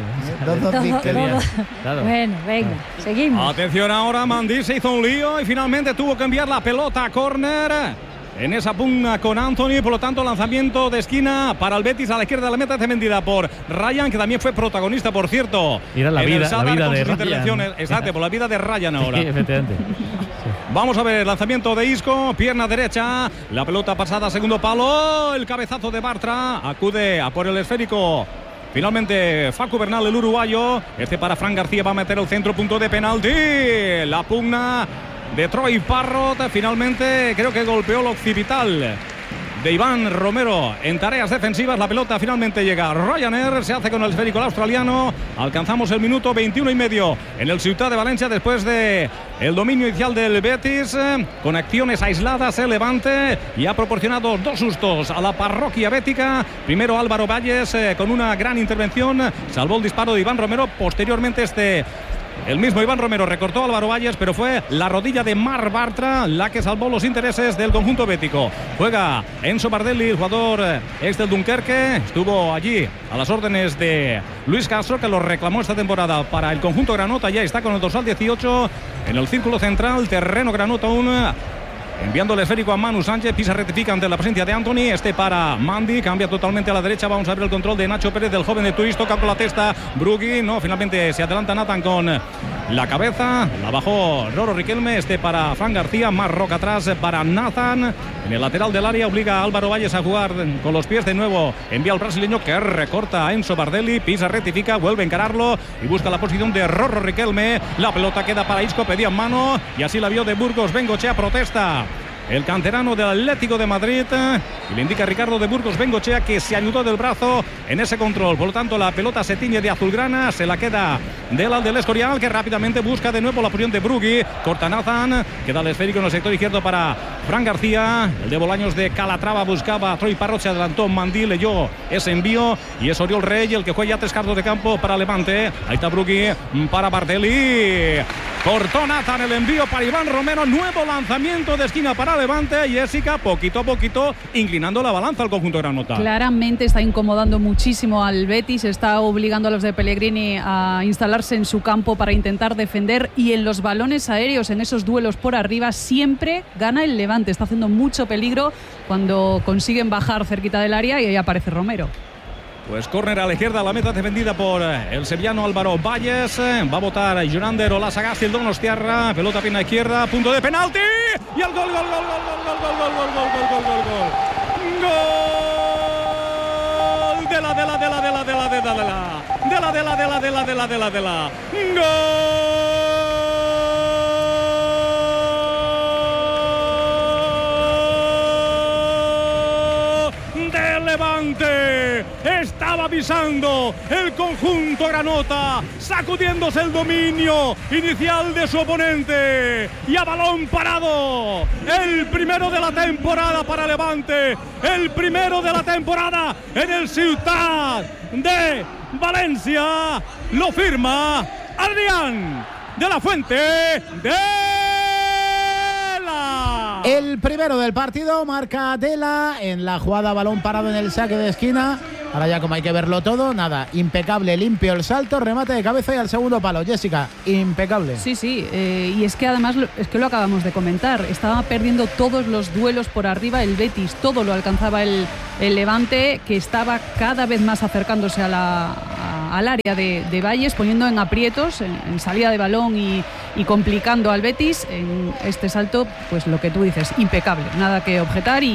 Claro. Bueno, venga, seguimos. Atención ahora, Mandí se hizo un lío y finalmente tuvo que enviar la pelota a córner. En esa pugna con Anthony, por lo tanto, lanzamiento de esquina para el Betis a la izquierda de la meta, defendida por Ryan, que también fue protagonista, por cierto. Era la vida de Ryan. Exacto, por la vida de Ryan ahora. Sí, efectivamente. Vamos a ver, lanzamiento de Isco, pierna derecha, la pelota pasada, segundo palo, el cabezazo de Bartra, acude a por el esférico. Finalmente, Facu Bernal, el uruguayo. Para Fran García, va a meter el centro, punto de penalti. La pugna de Troy Parrott, finalmente creo que golpeó el occipital de Iván Romero en tareas defensivas. La pelota finalmente llega a Ryanair, se hace con el esférico australiano. Alcanzamos el minuto 21:30 en el Ciutat de Valencia después de el dominio inicial del Betis, con acciones aisladas el Levante, y ha proporcionado 2 sustos a la parroquia bética. Primero Álvaro Valles con una gran intervención, salvó el disparo de Iván Romero. Posteriormente el mismo Iván Romero recortó a Álvaro Valles, pero fue la rodilla de Marc Bartra la que salvó los intereses del conjunto bético. Juega Enzo Bardelli, el jugador ex del Dunkerque. Estuvo allí a las órdenes de Luis Castro, que lo reclamó esta temporada para el conjunto granota. Ya está con el dorsal 18 en el círculo central, terreno granota 1. Enviando el esférico a Manu Sánchez, Pisa rectifica ante la presencia de Anthony. Para Mandy, cambia totalmente a la derecha. Vamos a ver el control de Nacho Pérez, del joven de Turis, toca con la testa Brugui, no, finalmente se adelanta Nathan con la cabeza, la bajó Roro Riquelme. Para Fran García, más roca atrás para Nathan. En el lateral del área obliga a Álvaro Valles a jugar con los pies de nuevo. Envía al brasileño, que recorta a Enzo Bardelli. Pisa rectifica, vuelve a encararlo y busca la posición de Roro Riquelme. La pelota queda para Isco, pedía en mano y así la vio de Burgos. Bengochea protesta, el canterano del Atlético de Madrid, y le indica a Ricardo de Burgos Bengochea que se ayudó del brazo en ese control. Por lo tanto, la pelota se tiñe de azulgrana, se la queda del Escorial, que rápidamente busca de nuevo la posición de Brugui. Corta Nathan, queda el esférico en el sector izquierdo para Fran García. El de Bolaños de Calatrava buscaba a Troy Parrott, se adelantó Mandí, leyó ese envío y es Oriol Rey el que juega ya 3 cuartos de campo para Levante. Ahí está Brugui para Bardelli. Cortó Nathan el envío para Iván Romero. Nuevo lanzamiento de esquina para Levante. Jessica, poquito a poquito, inclinando la balanza al conjunto granota. Claramente está incomodando muchísimo al Betis. Está obligando a los de Pellegrini a instalarse en su campo para intentar defender. Y en los balones aéreos, en esos duelos por arriba, siempre gana el Levante. Está haciendo mucho peligro cuando consiguen bajar cerquita del área, y ahí aparece Romero. Pues córner a la izquierda, la meta defendida por el sevillano Álvaro Valles. Va a votar Jonander Olasagassi, el Donostiarra. Pelota pierna izquierda, punto de penalti. Y el gol. Levante. Estaba avisando el conjunto granota, sacudiéndose el dominio inicial de su oponente, y a balón parado, el primero de la temporada para Levante, el primero de la temporada en el Ciutat de Valencia. Lo firma Adrián de la Fuente de el primero del partido, marca Dela en la jugada, balón parado en el saque de esquina. Ahora ya, como hay que verlo todo, nada, impecable, limpio el salto, remate de cabeza y al segundo palo. Jessica, impecable. Sí, y es que además lo acabamos de comentar, estaba perdiendo todos los duelos por arriba el Betis, todo lo alcanzaba el Levante, que estaba cada vez más acercándose al área de Valles, poniendo en aprietos, en salida de balón y complicando al Betis. En este salto, pues lo que tú dices, impecable, nada que objetar, y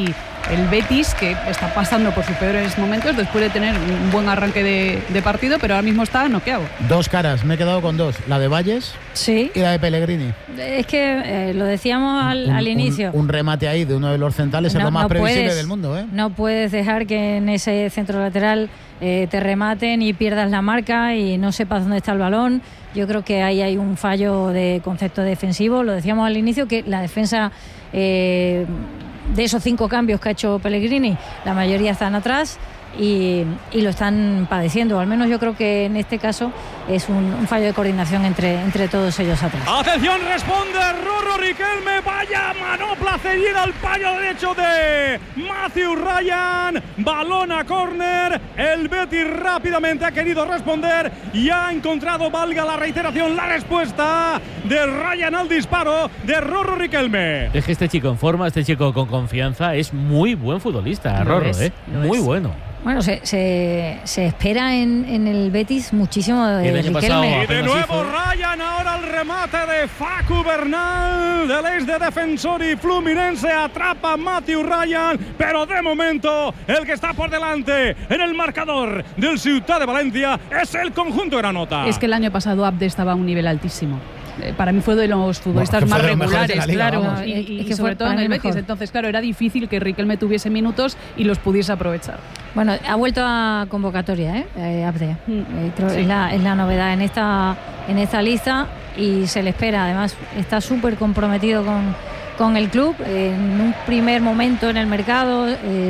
el Betis, que está pasando por sus peores momentos después de tener un buen arranque de partido, pero ahora mismo está noqueado. Dos caras, me he quedado con dos, la de Valles y la de Pellegrini. Es que lo decíamos al inicio. Un remate ahí de uno de los centrales es lo más previsible del mundo, ¿eh? No puedes dejar que en ese centro lateral te rematen y pierdas la marca y no sepas dónde está el balón. Yo creo que ahí hay un fallo de concepto defensivo. Lo decíamos al inicio, que la defensa de esos 5 cambios que ha hecho Pellegrini, la mayoría están atrás y lo están padeciendo. Al menos yo creo que en este caso es un fallo de coordinación entre todos ellos atrás. Atención, responde Rorro Riquelme. Vaya manopla cedida al paño derecho de Matthew Ryan. Balón a córner. El Betis rápidamente ha querido responder y ha encontrado, valga la reiteración, la respuesta de Ryan al disparo de Rorro Riquelme. Es que este chico en forma, este chico con confianza, es muy buen futbolista, Rorro, muy bueno. Bueno, se espera en el Betis muchísimo de Riquelme. Y de nuevo Ryan, ahora el remate de Facu Bernal del ex de Defensor y Fluminense. Atrapa a Matthew Ryan, pero de momento el que está por delante en el marcador del Ciutat de Valencia es el conjunto granota. Es que el año pasado Abde estaba a un nivel altísimo. Para mí fue de los futbolistas más regulares, claro, y que sobre todo en el Betis. Entonces, claro, era difícil que Riquelme tuviese minutos y los pudiese aprovechar. Bueno, ha vuelto a convocatoria, Abde. Creo es la novedad en esta lista y se le espera. Además, está súper comprometido con el club. En un primer momento en el mercado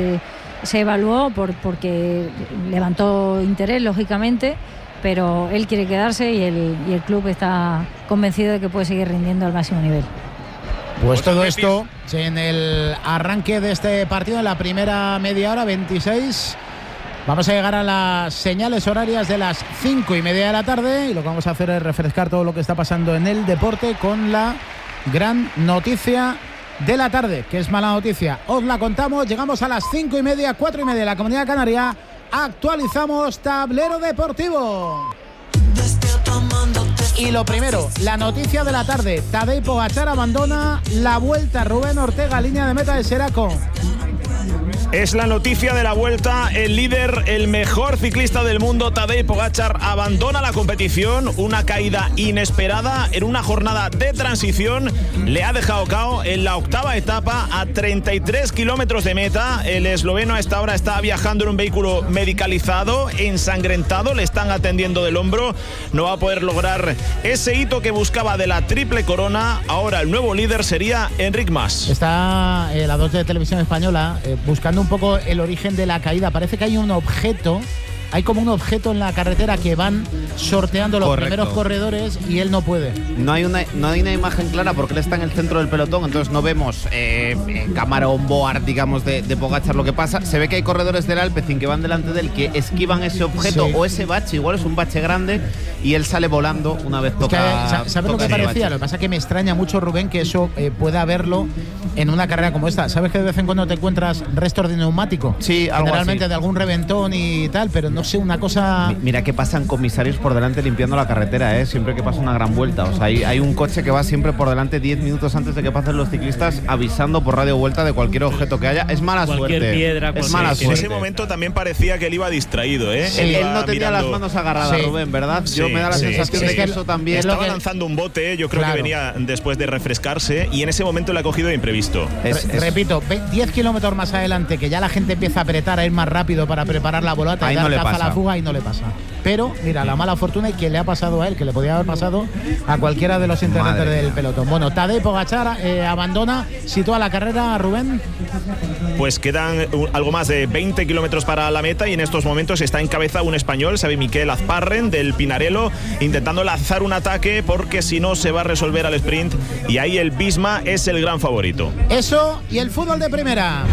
se evaluó porque levantó interés, lógicamente, pero él quiere quedarse y el club está convencido de que puede seguir rindiendo al máximo nivel. Pues todo esto en el arranque de este partido, en la primera media hora, 26. Vamos a llegar a las señales horarias de las 5:30 de la tarde y lo que vamos a hacer es refrescar todo lo que está pasando en el deporte con la gran noticia de la tarde, que es mala noticia. Os la contamos, llegamos a las 5:30, 4:30 de la Comunidad Canaria. Actualizamos tablero deportivo. Y lo primero, la noticia de la tarde. Tadej Pogačar abandona la Vuelta. Rubén Ortega, línea de meta de Seraco. Es la noticia de la Vuelta. El líder, el mejor ciclista del mundo, Tadej Pogačar, abandona la competición. Una caída inesperada en una jornada de transición. Le ha dejado cao en la octava etapa a 33 kilómetros de meta. El esloveno a esta hora está viajando en un vehículo medicalizado, ensangrentado. Le están atendiendo del hombro. No va a poder lograr ese hito que buscaba de la triple corona. Ahora el nuevo líder sería Enric Mas. Está la 2 de Televisión Española buscando un poco el origen de la caída. Parece que hay un objeto, hay como un objeto en la carretera que van sorteando los primeros corredores y él no puede. No hay una imagen clara porque él está en el centro del pelotón, entonces no vemos cámara on board, digamos, de Pogačar lo que pasa. Se ve que hay corredores del Alpecin que van delante de él, que esquivan ese objeto o ese bache, igual es un bache grande, y él sale volando una vez toca. ¿Sabes lo que parecía? Lo que pasa es que me extraña mucho, Rubén, que eso pueda haberlo en una carrera como esta. ¿Sabes que de vez en cuando te encuentras restos de neumático? Sí, algo generalmente así. De algún reventón y tal, pero no sé, una cosa. Mira que pasan comisarios por delante limpiando la carretera, siempre que pasa una gran vuelta. O sea, hay un coche que va siempre por delante 10 minutos antes de que pasen los ciclistas, avisando por radio vuelta de cualquier objeto que haya. Es mala cualquier suerte. Piedra, es mala suerte. En ese momento también parecía que él iba distraído, Sí, él no tenía las manos agarradas, Rubén, ¿verdad? Yo me da la sensación de que eso también. Estaba lanzando un bote, yo creo que venía después de refrescarse y en ese momento le ha cogido de imprevisto. Repito, 10 kilómetros más adelante, que ya la gente empieza a apretar, a ir más rápido para preparar la volata y dar caza a la fuga, y no le pasa. Pero, mira, la mala fortuna y que le ha pasado a él, que le podía haber pasado a cualquiera de los integrantes del pelotón. Bueno, Tadej Pogačar abandona, sitúa la carrera, Rubén. Pues quedan algo más de 20 kilómetros para la meta y en estos momentos está en cabeza un español, Xavi Miquel Azparren, del Pinarello, intentando lanzar un ataque porque si no se va a resolver al sprint y ahí el Visma es el gran favorito. Eso y el fútbol de primera,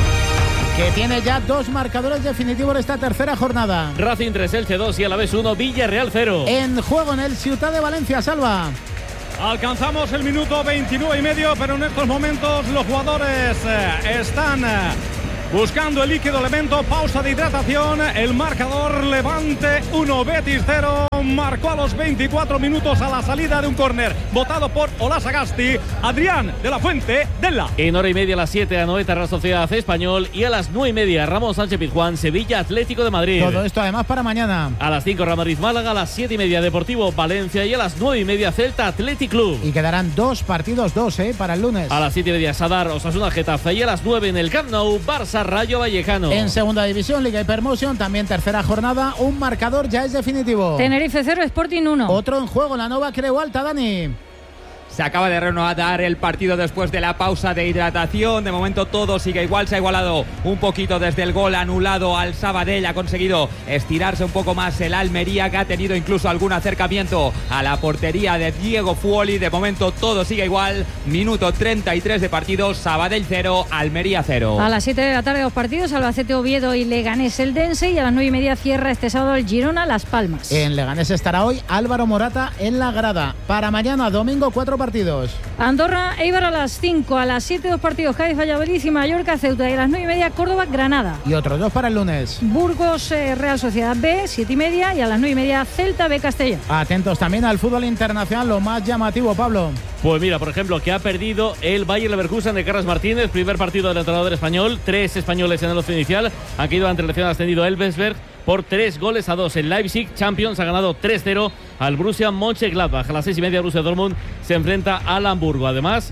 que tiene ya 2 marcadores definitivos de esta tercera jornada. Racing 3, Elche 2 y Alavés 1, Villarreal 0. En juego en el Ciutat de Valencia, Salva. Alcanzamos el minuto 29 y medio, pero en estos momentos los jugadores están buscando el líquido elemento, pausa de hidratación, el marcador Levante 1, Betis 0, marcó a los 24 minutos a la salida de un córner, votado por Olasagasti, Adrián de la Fuente, Della. En hora y media a las 7 Anoeta Real Sociedad Español y a las 9:30 Ramón Sánchez Pizjuán, Sevilla Atlético de Madrid. Todo esto además para mañana. A las 5 Real Madrid Málaga, a las 7:30 Deportivo Valencia y a las 9:30 Celta Athletic Club. Y quedarán 2 partidos, para el lunes. A las 7:30 Sadar Osasuna Getafe y a las 9 en el Camp Nou Barça Rayo Vallecano. En segunda división, Liga y Promotion, también tercera jornada, un marcador ya es definitivo. Tenerife 0, Sporting 1. Otro en juego, la Nova Creu Alta, Dani. Se acaba de reanudar el partido después de la pausa de hidratación. De momento todo sigue igual. Se ha igualado un poquito desde el gol anulado al Sabadell. Ha conseguido estirarse un poco más el Almería, que ha tenido incluso algún acercamiento a la portería de Diego Fuoli. De momento todo sigue igual. Minuto 33 de partido. Sabadell 0, Almería 0. A las 7 de la tarde 2 partidos. Albacete Oviedo y Leganés Eldense. Y a las 9:30 cierra este sábado el Girona Las Palmas. En Leganés estará hoy Álvaro Morata en la grada. Para mañana domingo 4 partidos. Andorra, Eibar a las 5, a las 7 2 partidos, Cádiz, Valladolid y Mallorca, Ceuta, y a las 9:30 Córdoba, Granada. Y otros 2 para el lunes. Burgos, Real Sociedad B, 7:30 y a las 9:30 Celta B, Castellón. Atentos también al fútbol internacional, lo más llamativo, Pablo. Pues mira, por ejemplo, que ha perdido el Bayer Leverkusen de Carlos Martínez, primer partido del entrenador español, 3 españoles en el once inicial, han caído ante el recién ascendido Elversberg por 3-2. El Leipzig Champions ha ganado 3-0 al Borussia Mönchengladbach. A las 6:30 Borussia Dortmund se enfrenta al Hamburgo. Además,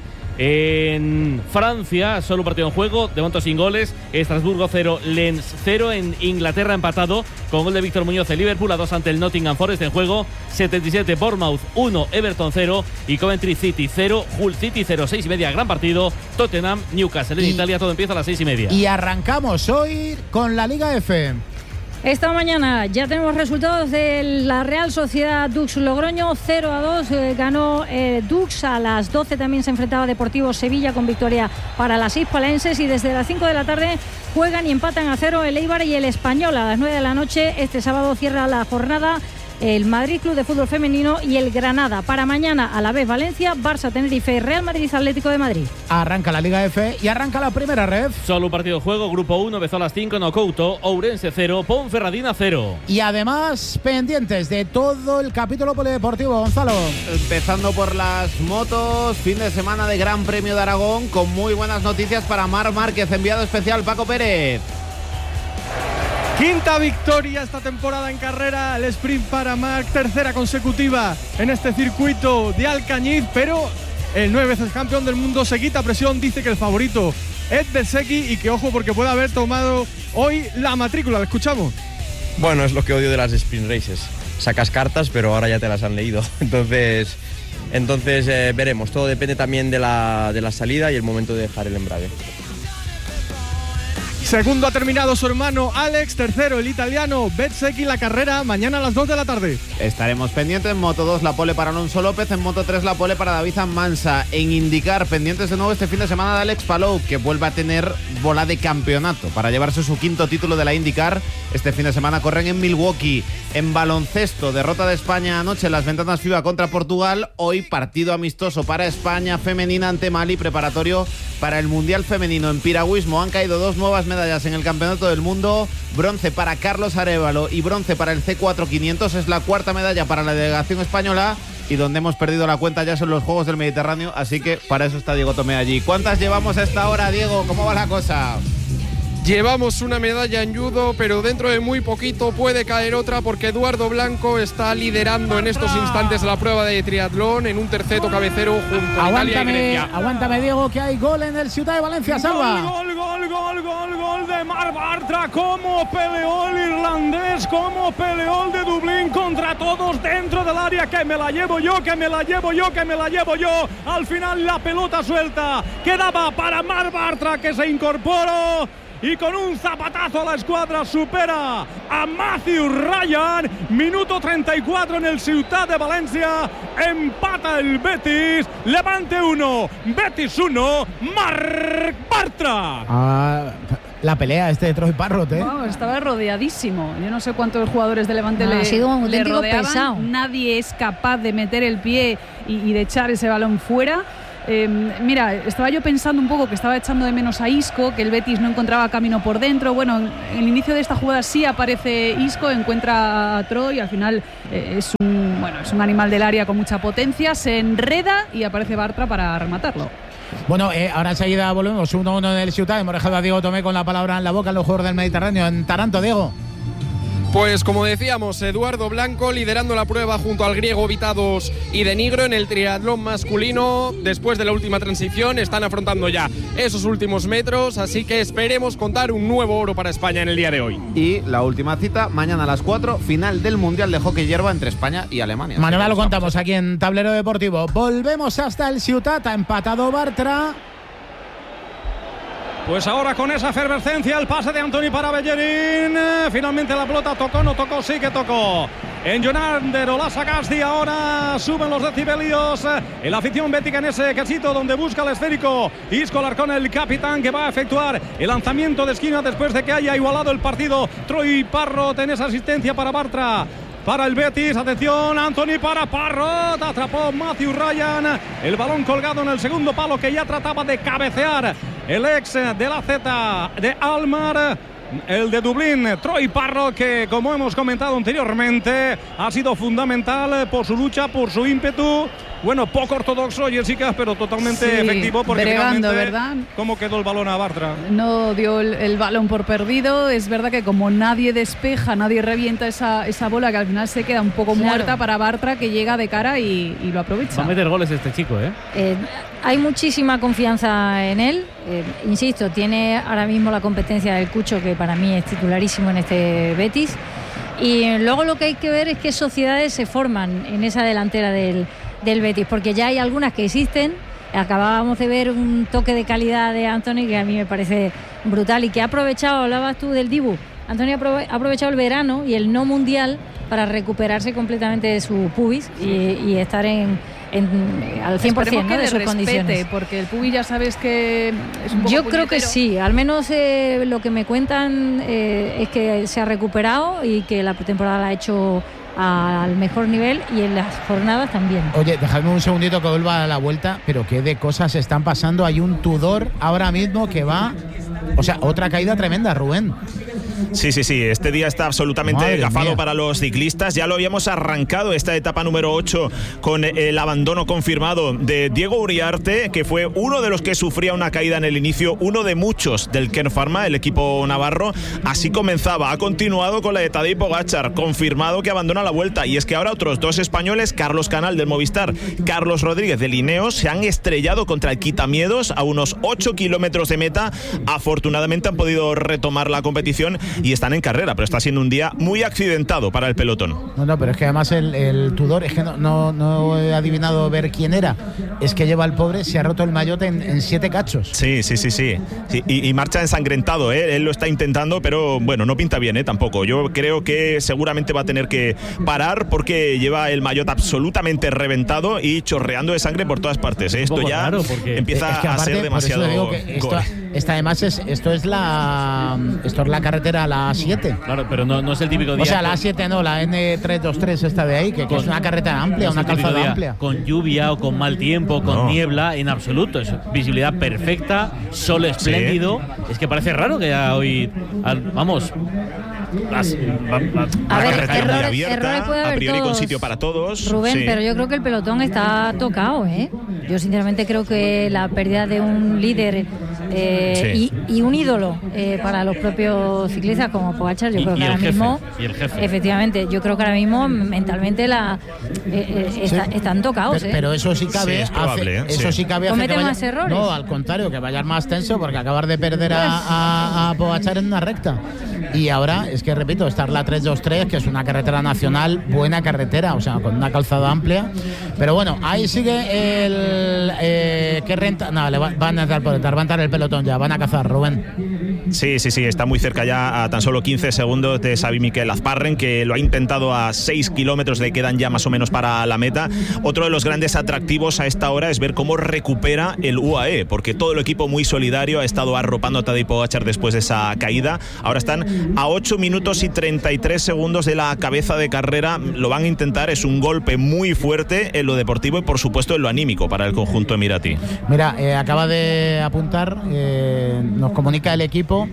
en Francia, solo un partido en juego, de momento sin goles. Estrasburgo 0, Lens 0. En Inglaterra empatado con gol de Víctor Muñoz en Liverpool, a 2 ante el Nottingham Forest. En juego 77 Bournemouth 1, Everton 0 y Coventry City 0, Hull City 0. 6:30 gran partido, Tottenham Newcastle en Italia. Todo empieza a las 6:30. Y arrancamos hoy con la Liga F. Esta mañana ya tenemos resultados de la Real Sociedad Dux Logroño, 0-2, ganó Dux. A las 12 también se enfrentaba Deportivo Sevilla con victoria para las hispalenses, y desde las 5 de la tarde juegan y empatan a 0 el Eibar y el Español. A las 9 de la noche este sábado cierra la jornada el Madrid Club de Fútbol Femenino y el Granada. Para mañana a la vez Valencia, Barça, Tenerife, Real Madrid, Atlético de Madrid. Arranca la Liga F y arranca la primera red. Solo un partido de juego, grupo 1, empezó a las 5, Nocouto, Ourense 0, Ponferradina 0. Y además pendientes de todo el capítulo polideportivo, Gonzalo. Empezando por las motos, fin de semana de Gran Premio de Aragón, con muy buenas noticias para Marc Márquez, enviado especial Paco Pérez. Quinta victoria esta temporada en carrera, el sprint para Marc, tercera consecutiva en este circuito de Alcañiz, pero el 9 veces campeón del mundo se quita presión, dice que el favorito es Bezzecchi y que ojo porque puede haber tomado hoy la matrícula. ¿Lo escuchamos? Bueno, es lo que odio de las sprint races, sacas cartas pero ahora ya te las han leído, entonces veremos, todo depende también de la salida y el momento de dejar el embrague. Segundo ha terminado su hermano Alex, tercero el italiano Bezzecchi. La carrera mañana a las 2 de la tarde. Estaremos pendientes en Moto 2 la pole para Alonso López, en Moto 3 la pole para David Mansa. En IndyCar pendientes de nuevo este fin de semana de Alex Palou, que vuelve a tener bola de campeonato para llevarse su quinto título de la IndyCar. Este fin de semana corren en Milwaukee. En baloncesto, derrota de España anoche en las ventanas FIBA contra Portugal. Hoy partido amistoso para España femenina ante Mali, preparatorio para el Mundial Femenino. En piragüismo han caído 2 nuevas medallas en el Campeonato del Mundo, bronce para Carlos Arévalo y bronce para el C4-500, es la cuarta medalla para la delegación española, y donde hemos perdido la cuenta ya son los Juegos del Mediterráneo, así que para eso está Diego Tomé allí. ¿Cuántas llevamos a esta hora, Diego? ¿Cómo va la cosa? Llevamos una medalla en judo, pero dentro de muy poquito puede caer otra porque Eduardo Blanco está liderando en estos instantes la prueba de triatlón en un terceto cabecero junto a Italia y Grecia. Aguántame, Diego, que hay gol en el Ciutat de Valencia, Salva. Gol de Marc Bartra. Cómo peleó el irlandés, cómo peleó el de Dublín contra todos dentro del área. Que me la llevo yo, que me la llevo yo, que me la llevo yo. Al final la pelota suelta quedaba para Marc Bartra, que se incorporó y con un zapatazo a la escuadra supera a Matthew Ryan. Minuto 34 en el Ciutat de Valencia. Empata el Betis. Levante 1, Betis 1, Marc Bartra. La pelea de Troy Parrott, Wow, estaba rodeadísimo. Yo no sé cuántos jugadores de Levante ha sido un le rodeaban. pesado. Nadie es capaz de meter el pie y de echar ese balón fuera. Mira, estaba yo pensando un poco que estaba echando de menos a Isco, que el Betis no encontraba camino por dentro. Bueno, en el inicio de esta jugada sí aparece Isco, encuentra a Troy, al final es un animal del área con mucha potencia, se enreda y aparece Bartra para rematarlo. Bueno, ahora enseguida volvemos 1-1 en el Ciutat. Hemos dejado a Diego Tomé con la palabra en la boca en los Juegos del Mediterráneo. En Taranto, Diego. Pues como decíamos, Eduardo Blanco liderando la prueba junto al griego Vitados y de Nigro en el triatlón masculino. Después de la última transición están afrontando ya esos últimos metros, así que esperemos contar un nuevo oro para España en el día de hoy. Y la última cita, mañana a las 4, final del Mundial de Hockey Hierba entre España y Alemania. Mañana lo contamos aquí en Tablero Deportivo. Volvemos hasta el Ciutat, ha empatado Bartra. Pues ahora con esa efervescencia el pase de Antoni para Bellerín. Finalmente la pelota tocó, no tocó, sí que tocó. En Jonander Olasagasti ahora suben los decibelios. En la afición bética en ese casito donde busca el esférico. Isco Larcón, el capitán, que va a efectuar el lanzamiento de esquina después de que haya igualado el partido. Troy Parrot en esa asistencia para Bartra. Para el Betis, atención, Antoni para Parrot, atrapó Matthew Ryan, el balón colgado en el segundo palo que ya trataba de cabecear el ex de la Z de Almar, el de Dublín, Troy Parrot, que como hemos comentado anteriormente ha sido fundamental por su lucha, por su ímpetu. Bueno, poco ortodoxo Jessica, pero totalmente efectivo, porque bregando, realmente, ¿verdad? ¿Cómo quedó el balón a Bartra? No dio el balón por perdido. Es verdad que como nadie despeja, nadie revienta esa bola, que al final se queda un poco muerta para Bartra, que llega de cara y lo aprovecha. Va a meter goles este chico, Hay muchísima confianza en él. Insisto, tiene ahora mismo la competencia del Cucho, que para mí es titularísimo en este Betis. Y luego lo que hay que ver es qué sociedades se forman en esa delantera del Betis, porque ya hay algunas que existen. Acabábamos de ver un toque de calidad de Antoni que a mí me parece brutal y que ha aprovechado, hablabas tú del Dibu, Antoni ha aprovechado el verano y el no mundial para recuperarse completamente de su pubis y estar al 100%, ¿no?, de sus condiciones. Porque el pubis ya sabes que es un poco Yo creo que sí, al menos lo que me cuentan es que se ha recuperado y que la pretemporada la ha hecho al mejor nivel y en las jornadas también. Oye, dejadme un segundito que vuelva a la vuelta, pero qué de cosas están pasando. Hay un Tudor ahora mismo que va, o sea, otra caída tremenda, Rubén. Sí, este día está absolutamente gafado para los ciclistas. Ya lo habíamos arrancado esta etapa número 8 con el abandono confirmado de Diego Uriarte, que fue uno de los que sufría una caída en el inicio, uno de muchos del Kern Pharma, el equipo navarro. Así comenzaba, ha continuado con la de Tadej Pogačar, confirmado que abandona la vuelta. Y es que ahora otros dos españoles, Carlos Canal del Movistar, Carlos Rodríguez del Ineos, se han estrellado contra el Quitamiedos a unos 8 kilómetros de meta. Afortunadamente han podido retomar la competición y están en carrera, pero está siendo un día muy accidentado para el pelotón. No, pero es que además el Tudor, es que no he adivinado ver quién era. Es que lleva el pobre, se ha roto el maillot en 7 cachos. Sí. Y marcha ensangrentado, Él lo está intentando, pero bueno, no pinta bien, tampoco. Yo creo que seguramente va a tener que parar porque lleva el maillot absolutamente reventado y chorreando de sangre por todas partes. Esto ya empieza a ser demasiado. Esto es la carretera, la A7. Claro, pero no es el típico día. O sea, la A7 no, la N323 esta de ahí, que es una carretera amplia, una calzada amplia. Con lluvia o con mal tiempo, con niebla, en absoluto. Es visibilidad perfecta, sol espléndido. Sí. Es que parece raro que hoy. Vamos. Carretera muy abierta, a priori con sitio para todos. Rubén, pero yo creo que el pelotón está tocado, Yo sinceramente creo que la pérdida de un líder y un ídolo para los propios ciclistas como Pogačar, yo creo que ahora mismo, efectivamente, yo creo que ahora mismo mentalmente están tocados. Pero eso sí cabe, eso sí cabe. ¿Comete más errores? No, al contrario, que vayas más tenso porque acabar de perder a Pogačar en una recta. Y ahora, es que repito, está la 323, que es una carretera nacional, buena carretera, o sea, con una calzada amplia. Pero bueno, ahí sigue el... ¿qué renta? No, van a entrar por detrás, va a entrar el pelotón ya, van a cazar, Rubén. Sí, está muy cerca ya, a tan solo 15 segundos de Xavi Miquel Azparren, que lo ha intentado a 6 kilómetros, le quedan ya más o menos para la meta. Otro de los grandes atractivos a esta hora es ver cómo recupera el UAE, porque todo el equipo muy solidario ha estado arropando a Tadej Pogačar después de esa caída. Ahora están a 8 minutos y 33 segundos de la cabeza de carrera. Lo van a intentar, es un golpe muy fuerte en lo deportivo y por supuesto en lo anímico para el conjunto emirati. Mira, acaba de apuntar, nos comunica el equipo,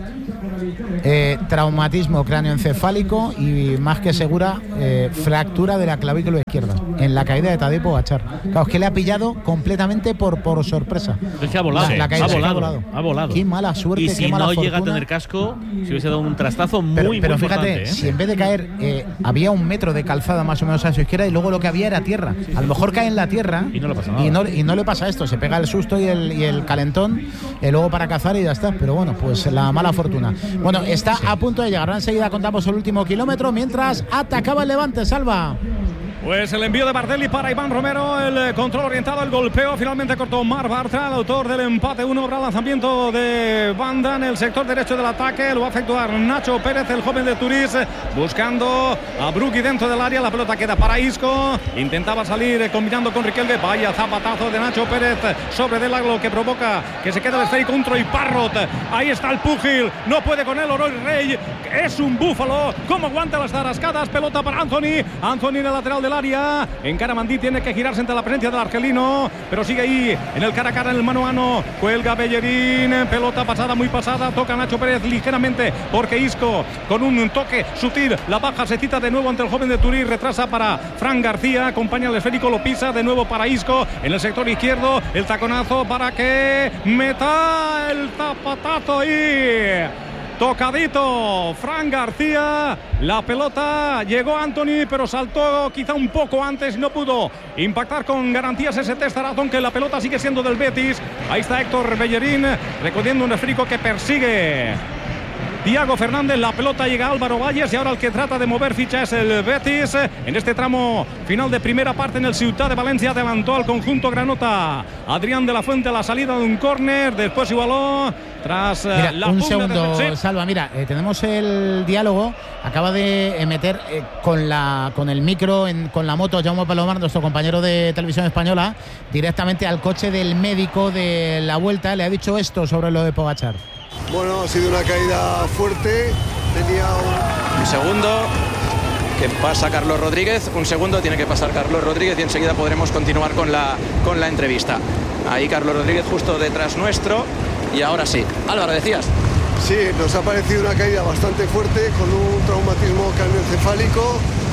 traumatismo cráneoencefálico y más que segura fractura de la clavícula izquierda en la caída de Tadej Pogačar. Claro, es que le ha pillado completamente por sorpresa. Es que ha volado, ha volado. Qué mala suerte, y si qué mala no fortuna. llega a tener casco, si hubiese dado un trastazo muy pero importante. Fíjate, si en vez de caer había 1 metro de calzada más o menos a su izquierda y luego lo que había era tierra. A lo mejor cae en la tierra y no le pasa nada. Y no le pasa esto, se pega el susto y el calentón luego para cazar y ya está. Pero bueno, pues la mala fortuna. Bueno, está a punto de llegar. Ahora enseguida contamos el último kilómetro mientras atacaba el Levante. Salva. Pues el envío de Bardelli para Iván Romero, el control orientado, el golpeo, finalmente cortó Marc Bartra, el autor del empate 1, habrá lanzamiento de banda en el sector derecho del ataque, lo va a efectuar Nacho Pérez, el joven de Turís, buscando a Brugui dentro del área, la pelota queda para Isco, intentaba salir combinando con Riquelme, vaya zapatazo de Nacho Pérez sobre Del Aglo que provoca que se quede el esférico contra y Parrot, ahí está el púgil, no puede con él Oroy Rey, es un búfalo, cómo aguanta las tarascadas, pelota para Anthony en el lateral del área, encara Mandí, tiene que girarse ante la presencia del argelino, pero sigue ahí en el cara a cara, en el mano a mano, cuelga Bellerín, pelota pasada, muy pasada, toca Nacho Pérez ligeramente, porque Isco con un toque sutil, la baja, se cita de nuevo ante el joven de Turín, retrasa para Fran García, acompaña al esférico, lo pisa de nuevo para Isco, en el sector izquierdo, el taconazo para que meta el zapatazo y... tocadito Fran García, la pelota llegó a Anthony, pero saltó quizá un poco antes, no pudo impactar con garantías ese testarazón, que la pelota sigue siendo del Betis. Ahí está Héctor Bellerín recogiendo un esférico que persigue Thiago Fernández, la pelota llega a Álvaro Valles y ahora el que trata de mover ficha es el Betis. En este tramo final de primera parte en el Ciutat de Valencia adelantó al conjunto granota Adrián de la Fuente a la salida de un córner, después igualó tras mira, un segundo de... Salva, mira, tenemos el diálogo, acaba de meter con el micro con la moto Jaume Palomar, nuestro compañero de Televisión Española, directamente al coche del médico de la Vuelta, le ha dicho esto sobre lo de Pogačar. Bueno, ha sido una caída fuerte, tenía un segundo que pasa Carlos Rodríguez, un segundo tiene que pasar Carlos Rodríguez y enseguida podremos continuar con la entrevista. Ahí Carlos Rodríguez justo detrás nuestro y ahora sí. Álvaro, decías. Sí, nos ha parecido una caída bastante fuerte con un traumatismo craneoencefálico,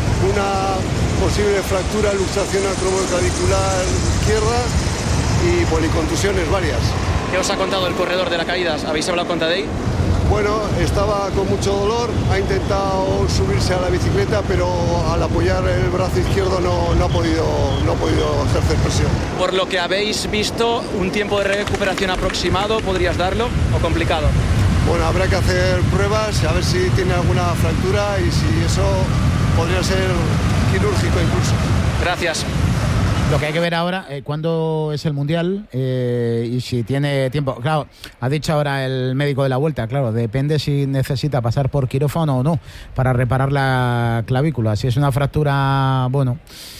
una posible fractura, luxación acromioclavicular izquierda y policontusiones varias. ¿Qué os ha contado el corredor de la caída? ¿Habéis hablado con Tadej? Bueno, estaba con mucho dolor, ha intentado subirse a la bicicleta, pero al apoyar el brazo izquierdo no ha podido ejercer presión. Por lo que habéis visto, ¿un tiempo de recuperación aproximado podrías darlo o complicado? Bueno, habrá que hacer pruebas, a ver si tiene alguna fractura y si eso podría ser quirúrgico incluso. Gracias. Lo que hay que ver ahora, cuándo es el Mundial y si tiene tiempo. Claro, ha dicho ahora el médico de la Vuelta, claro, depende si necesita pasar por quirófano o no para reparar la clavícula. Si es una fractura, bueno,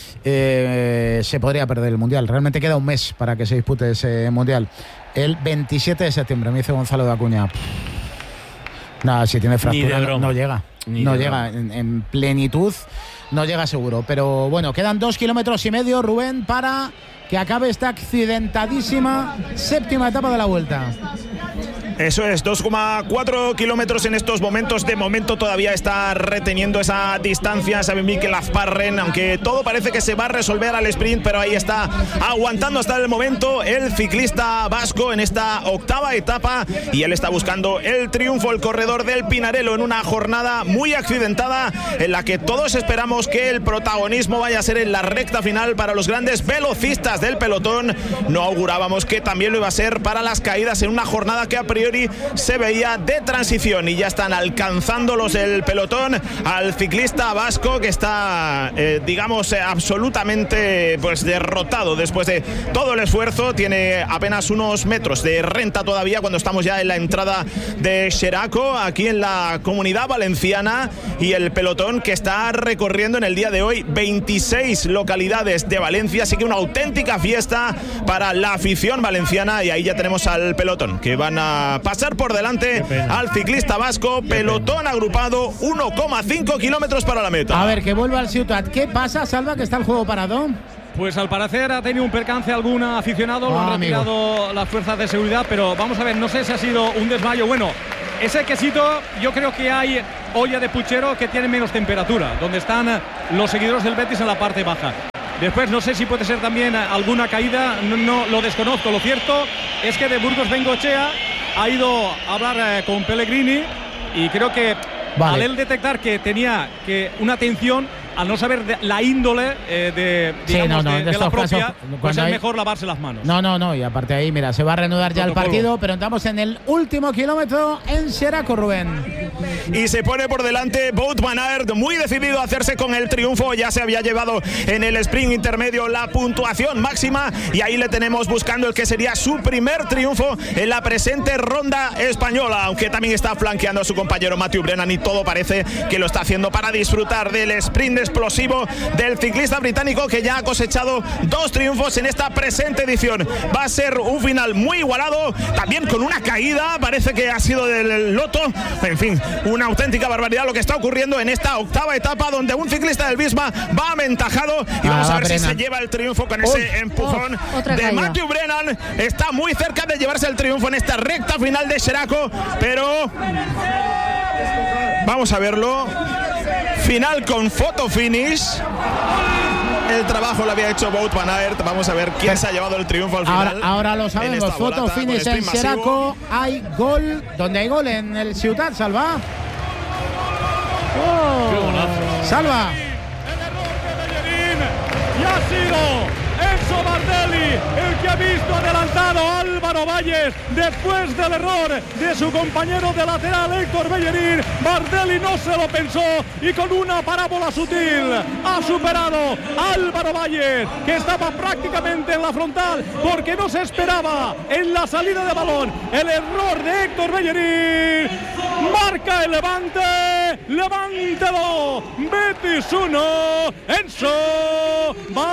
se podría perder el Mundial. Realmente queda un mes para que se dispute ese Mundial. El 27 de septiembre, me dice Gonzalo de Acuña. Nada, si tiene fractura no llega. No llega en plenitud. No llega seguro, pero bueno, quedan 2,5 kilómetros, Rubén, para que acabe esta accidentadísima séptima etapa de la Vuelta. Eso es, 2,4 kilómetros en estos momentos. De momento todavía está reteniendo esa distancia Xavi Miquel Azparren, aunque todo parece que se va a resolver al sprint, pero ahí está aguantando hasta el momento el ciclista vasco en esta octava etapa y él está buscando el triunfo, el corredor del Pinarello, en una jornada muy accidentada en la que todos esperamos que el protagonismo vaya a ser en la recta final para los grandes velocistas del pelotón. No augurábamos que también lo iba a ser para las caídas en una jornada que a priori priori se veía de transición, y ya están alcanzándolos el pelotón al ciclista vasco, que está digamos absolutamente pues derrotado después de todo el esfuerzo. Tiene apenas unos metros de renta todavía cuando estamos ya en la entrada de Xeraco, aquí en la Comunidad Valenciana, y el pelotón que está recorriendo en el día de hoy 26 localidades de Valencia, así que una auténtica fiesta para la afición valenciana. Y ahí ya tenemos al pelotón que van a pasar por delante al ciclista vasco. Pelotón agrupado, 1,5 kilómetros para la meta. A ver, que vuelva al Ciutat. ¿Qué pasa, Salva, que está el juego parado? Pues al parecer ha tenido un percance algún aficionado, lo han retirado las fuerzas de seguridad, pero vamos a ver, no sé si ha sido un desmayo. Bueno, ese quesito, yo creo que hay olla de puchero que tiene menos temperatura, donde están los seguidores del Betis en la parte baja. Después no sé si puede ser también alguna caída, no lo desconozco. Lo cierto es que de Burgos Bengoechea ha ido a hablar con Pellegrini, y creo que al él detectar que tenía una tensión, al no saber la índole de la propia, pues es mejor lavarse las manos. No, y aparte ahí, mira, se va a reanudar ya el partido, pero estamos en el último kilómetro en Xeraco, Rubén. Y se pone por delante Wout van Aert, muy decidido a hacerse con el triunfo. Ya se había llevado en el sprint intermedio la puntuación máxima, y ahí le tenemos buscando el que sería su primer triunfo en la presente ronda española, aunque también está flanqueando a su compañero Matthew Brennan, y todo parece que lo está haciendo para disfrutar del sprint explosivo del ciclista británico, que ya ha cosechado 2 triunfos en esta presente edición. Va a ser un final muy igualado, también con una caída, parece que ha sido del loto. En fin, una auténtica barbaridad lo que está ocurriendo en esta octava etapa, donde un ciclista del Visma va aventajado, y vamos a ver si se lleva el triunfo con ese empujón de Matthew Brennan. Está muy cerca de llevarse el triunfo en esta recta final de Xeraco, pero vamos a verlo. Final con photo finish. El trabajo lo había hecho Wout van Aert. Vamos a ver quién se ha llevado el triunfo al final. Ahora lo sabemos. Photo finish en Xeraco. Hay gol. ¿Dónde hay gol? En el Ciutat, Salva. Salva. El error de Bellerín. Y ha sido Enzo Bardelli el que ha visto adelantado a Álvaro Valles después del error de su compañero de lateral Héctor Bellerín. Bardelli no se lo pensó, y con una parábola sutil ha superado a Álvaro Valles, que estaba prácticamente en la frontal, porque no se esperaba en la salida de balón el error de Héctor Bellerín. Marca el Levante, Levántelo, Betis 1, Enzo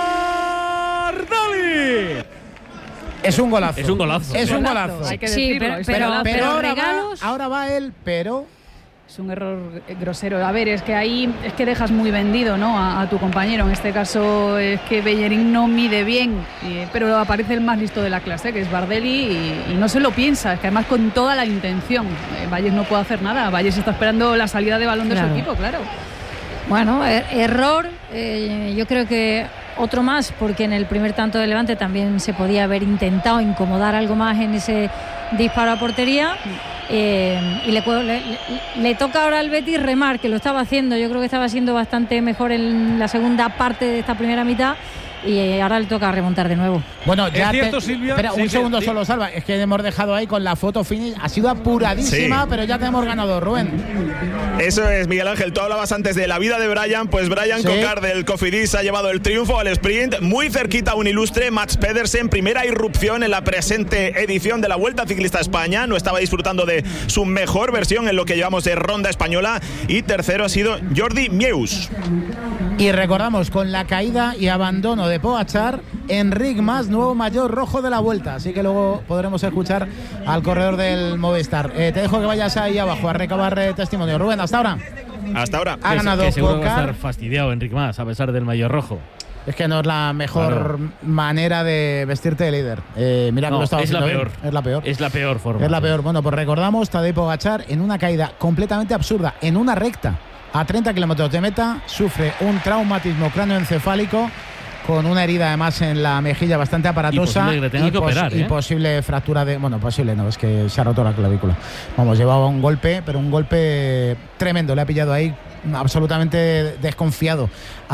Bardelli. Es un golazo. Es un golazo. Es un golazo. Hay que decirlo. Pero ahora va él, pero es un error grosero. A ver, es que ahí es que dejas muy vendido, ¿no?, a tu compañero. En este caso es que Bellerín no mide bien, pero aparece el más listo de la clase, que es Bardelli, y no se lo piensa. Es que además con toda la intención. Valles no puede hacer nada. Valles está esperando la salida de balón de su equipo, claro. Bueno, error. Yo creo que otro más, porque en el primer tanto de Levante también se podía haber intentado incomodar algo más en ese disparo a portería. Y le toca ahora al Betis remar, que lo estaba haciendo. Yo creo que estaba siendo bastante mejor en la segunda parte de esta primera mitad, y ahora le toca remontar de nuevo. Bueno, ya cierto, Silvia. Espera, un segundo solo, Salva. Es que hemos dejado ahí con la foto finish. Ha sido apuradísima, pero ya tenemos ganador, Rubén. Eso es, Miguel Ángel. Tú hablabas antes de la vida de Brian. Pues Brian Cocar del Cofidis ha llevado el triunfo al sprint. Muy cerquita a un ilustre, Mats Pedersen. Primera irrupción en la presente edición de la Vuelta Ciclista a España. No estaba disfrutando de su mejor versión en lo que llevamos de ronda española. Y tercero ha sido Jordi Meeus. Y recordamos, con la caída y abandono de Pogačar, Enric Mas, nuevo maillot rojo de la Vuelta. Así que luego podremos escuchar al corredor del Movistar. Te dejo que vayas ahí abajo a recabar testimonio. Rubén, hasta ahora. Hasta ahora. Ha ganado que seguro Pogačar. Va a estar fastidiado Enric Mas, a pesar del maillot rojo. Es que no es la mejor manera de vestirte de líder. Mira que lo estaba haciendo bien. Es la peor. Es la peor forma. Es la peor. Bueno, pues recordamos, Tadej Pogačar en una caída completamente absurda, en una recta a 30 kilómetros de meta, sufre un traumatismo cráneoencefálico, con una herida además en la mejilla bastante aparatosa, y posible fractura de... Bueno, posible no, es que se ha roto la clavícula. Vamos, llevaba un golpe, pero un golpe tremendo. Le ha pillado ahí absolutamente desconfiado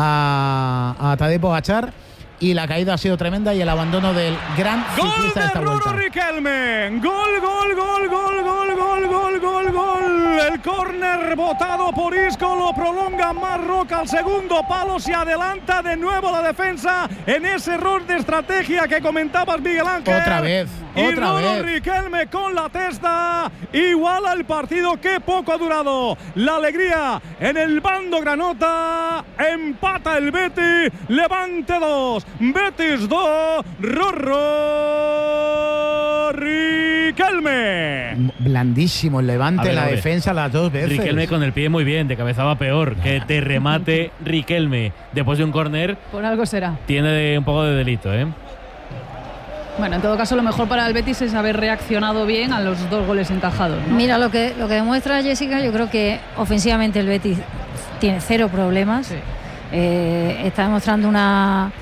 a Tadej Pogačar, y la caída ha sido tremenda, y el abandono del gran ciclista de esta vuelta. Gol de Bruno Riquelme. Gol El córner botado por Isco, lo prolonga Marroca al segundo palo, se adelanta de nuevo la defensa en ese error de estrategia que comentabas, Miguel Ángel. Otra vez. Y Rolo Riquelme con la testa iguala el partido. Qué poco ha durado la alegría en el bando granota. Empata el Betis, Levante 2, Betis 2, Rolo Riquelme. Blandísimo el Levante, la defensa las dos veces. Riquelme con el pie muy bien, de cabezaba peor. Que te remate Riquelme después de un córner. Por algo será. Tiene un poco de delito, ¿eh? Bueno, en todo caso, lo mejor para el Betis es haber reaccionado bien a los 2 goles encajados, ¿no? Mira, lo que demuestra Jessica, yo creo que ofensivamente el Betis tiene 0 problemas. Sí. Está demostrando una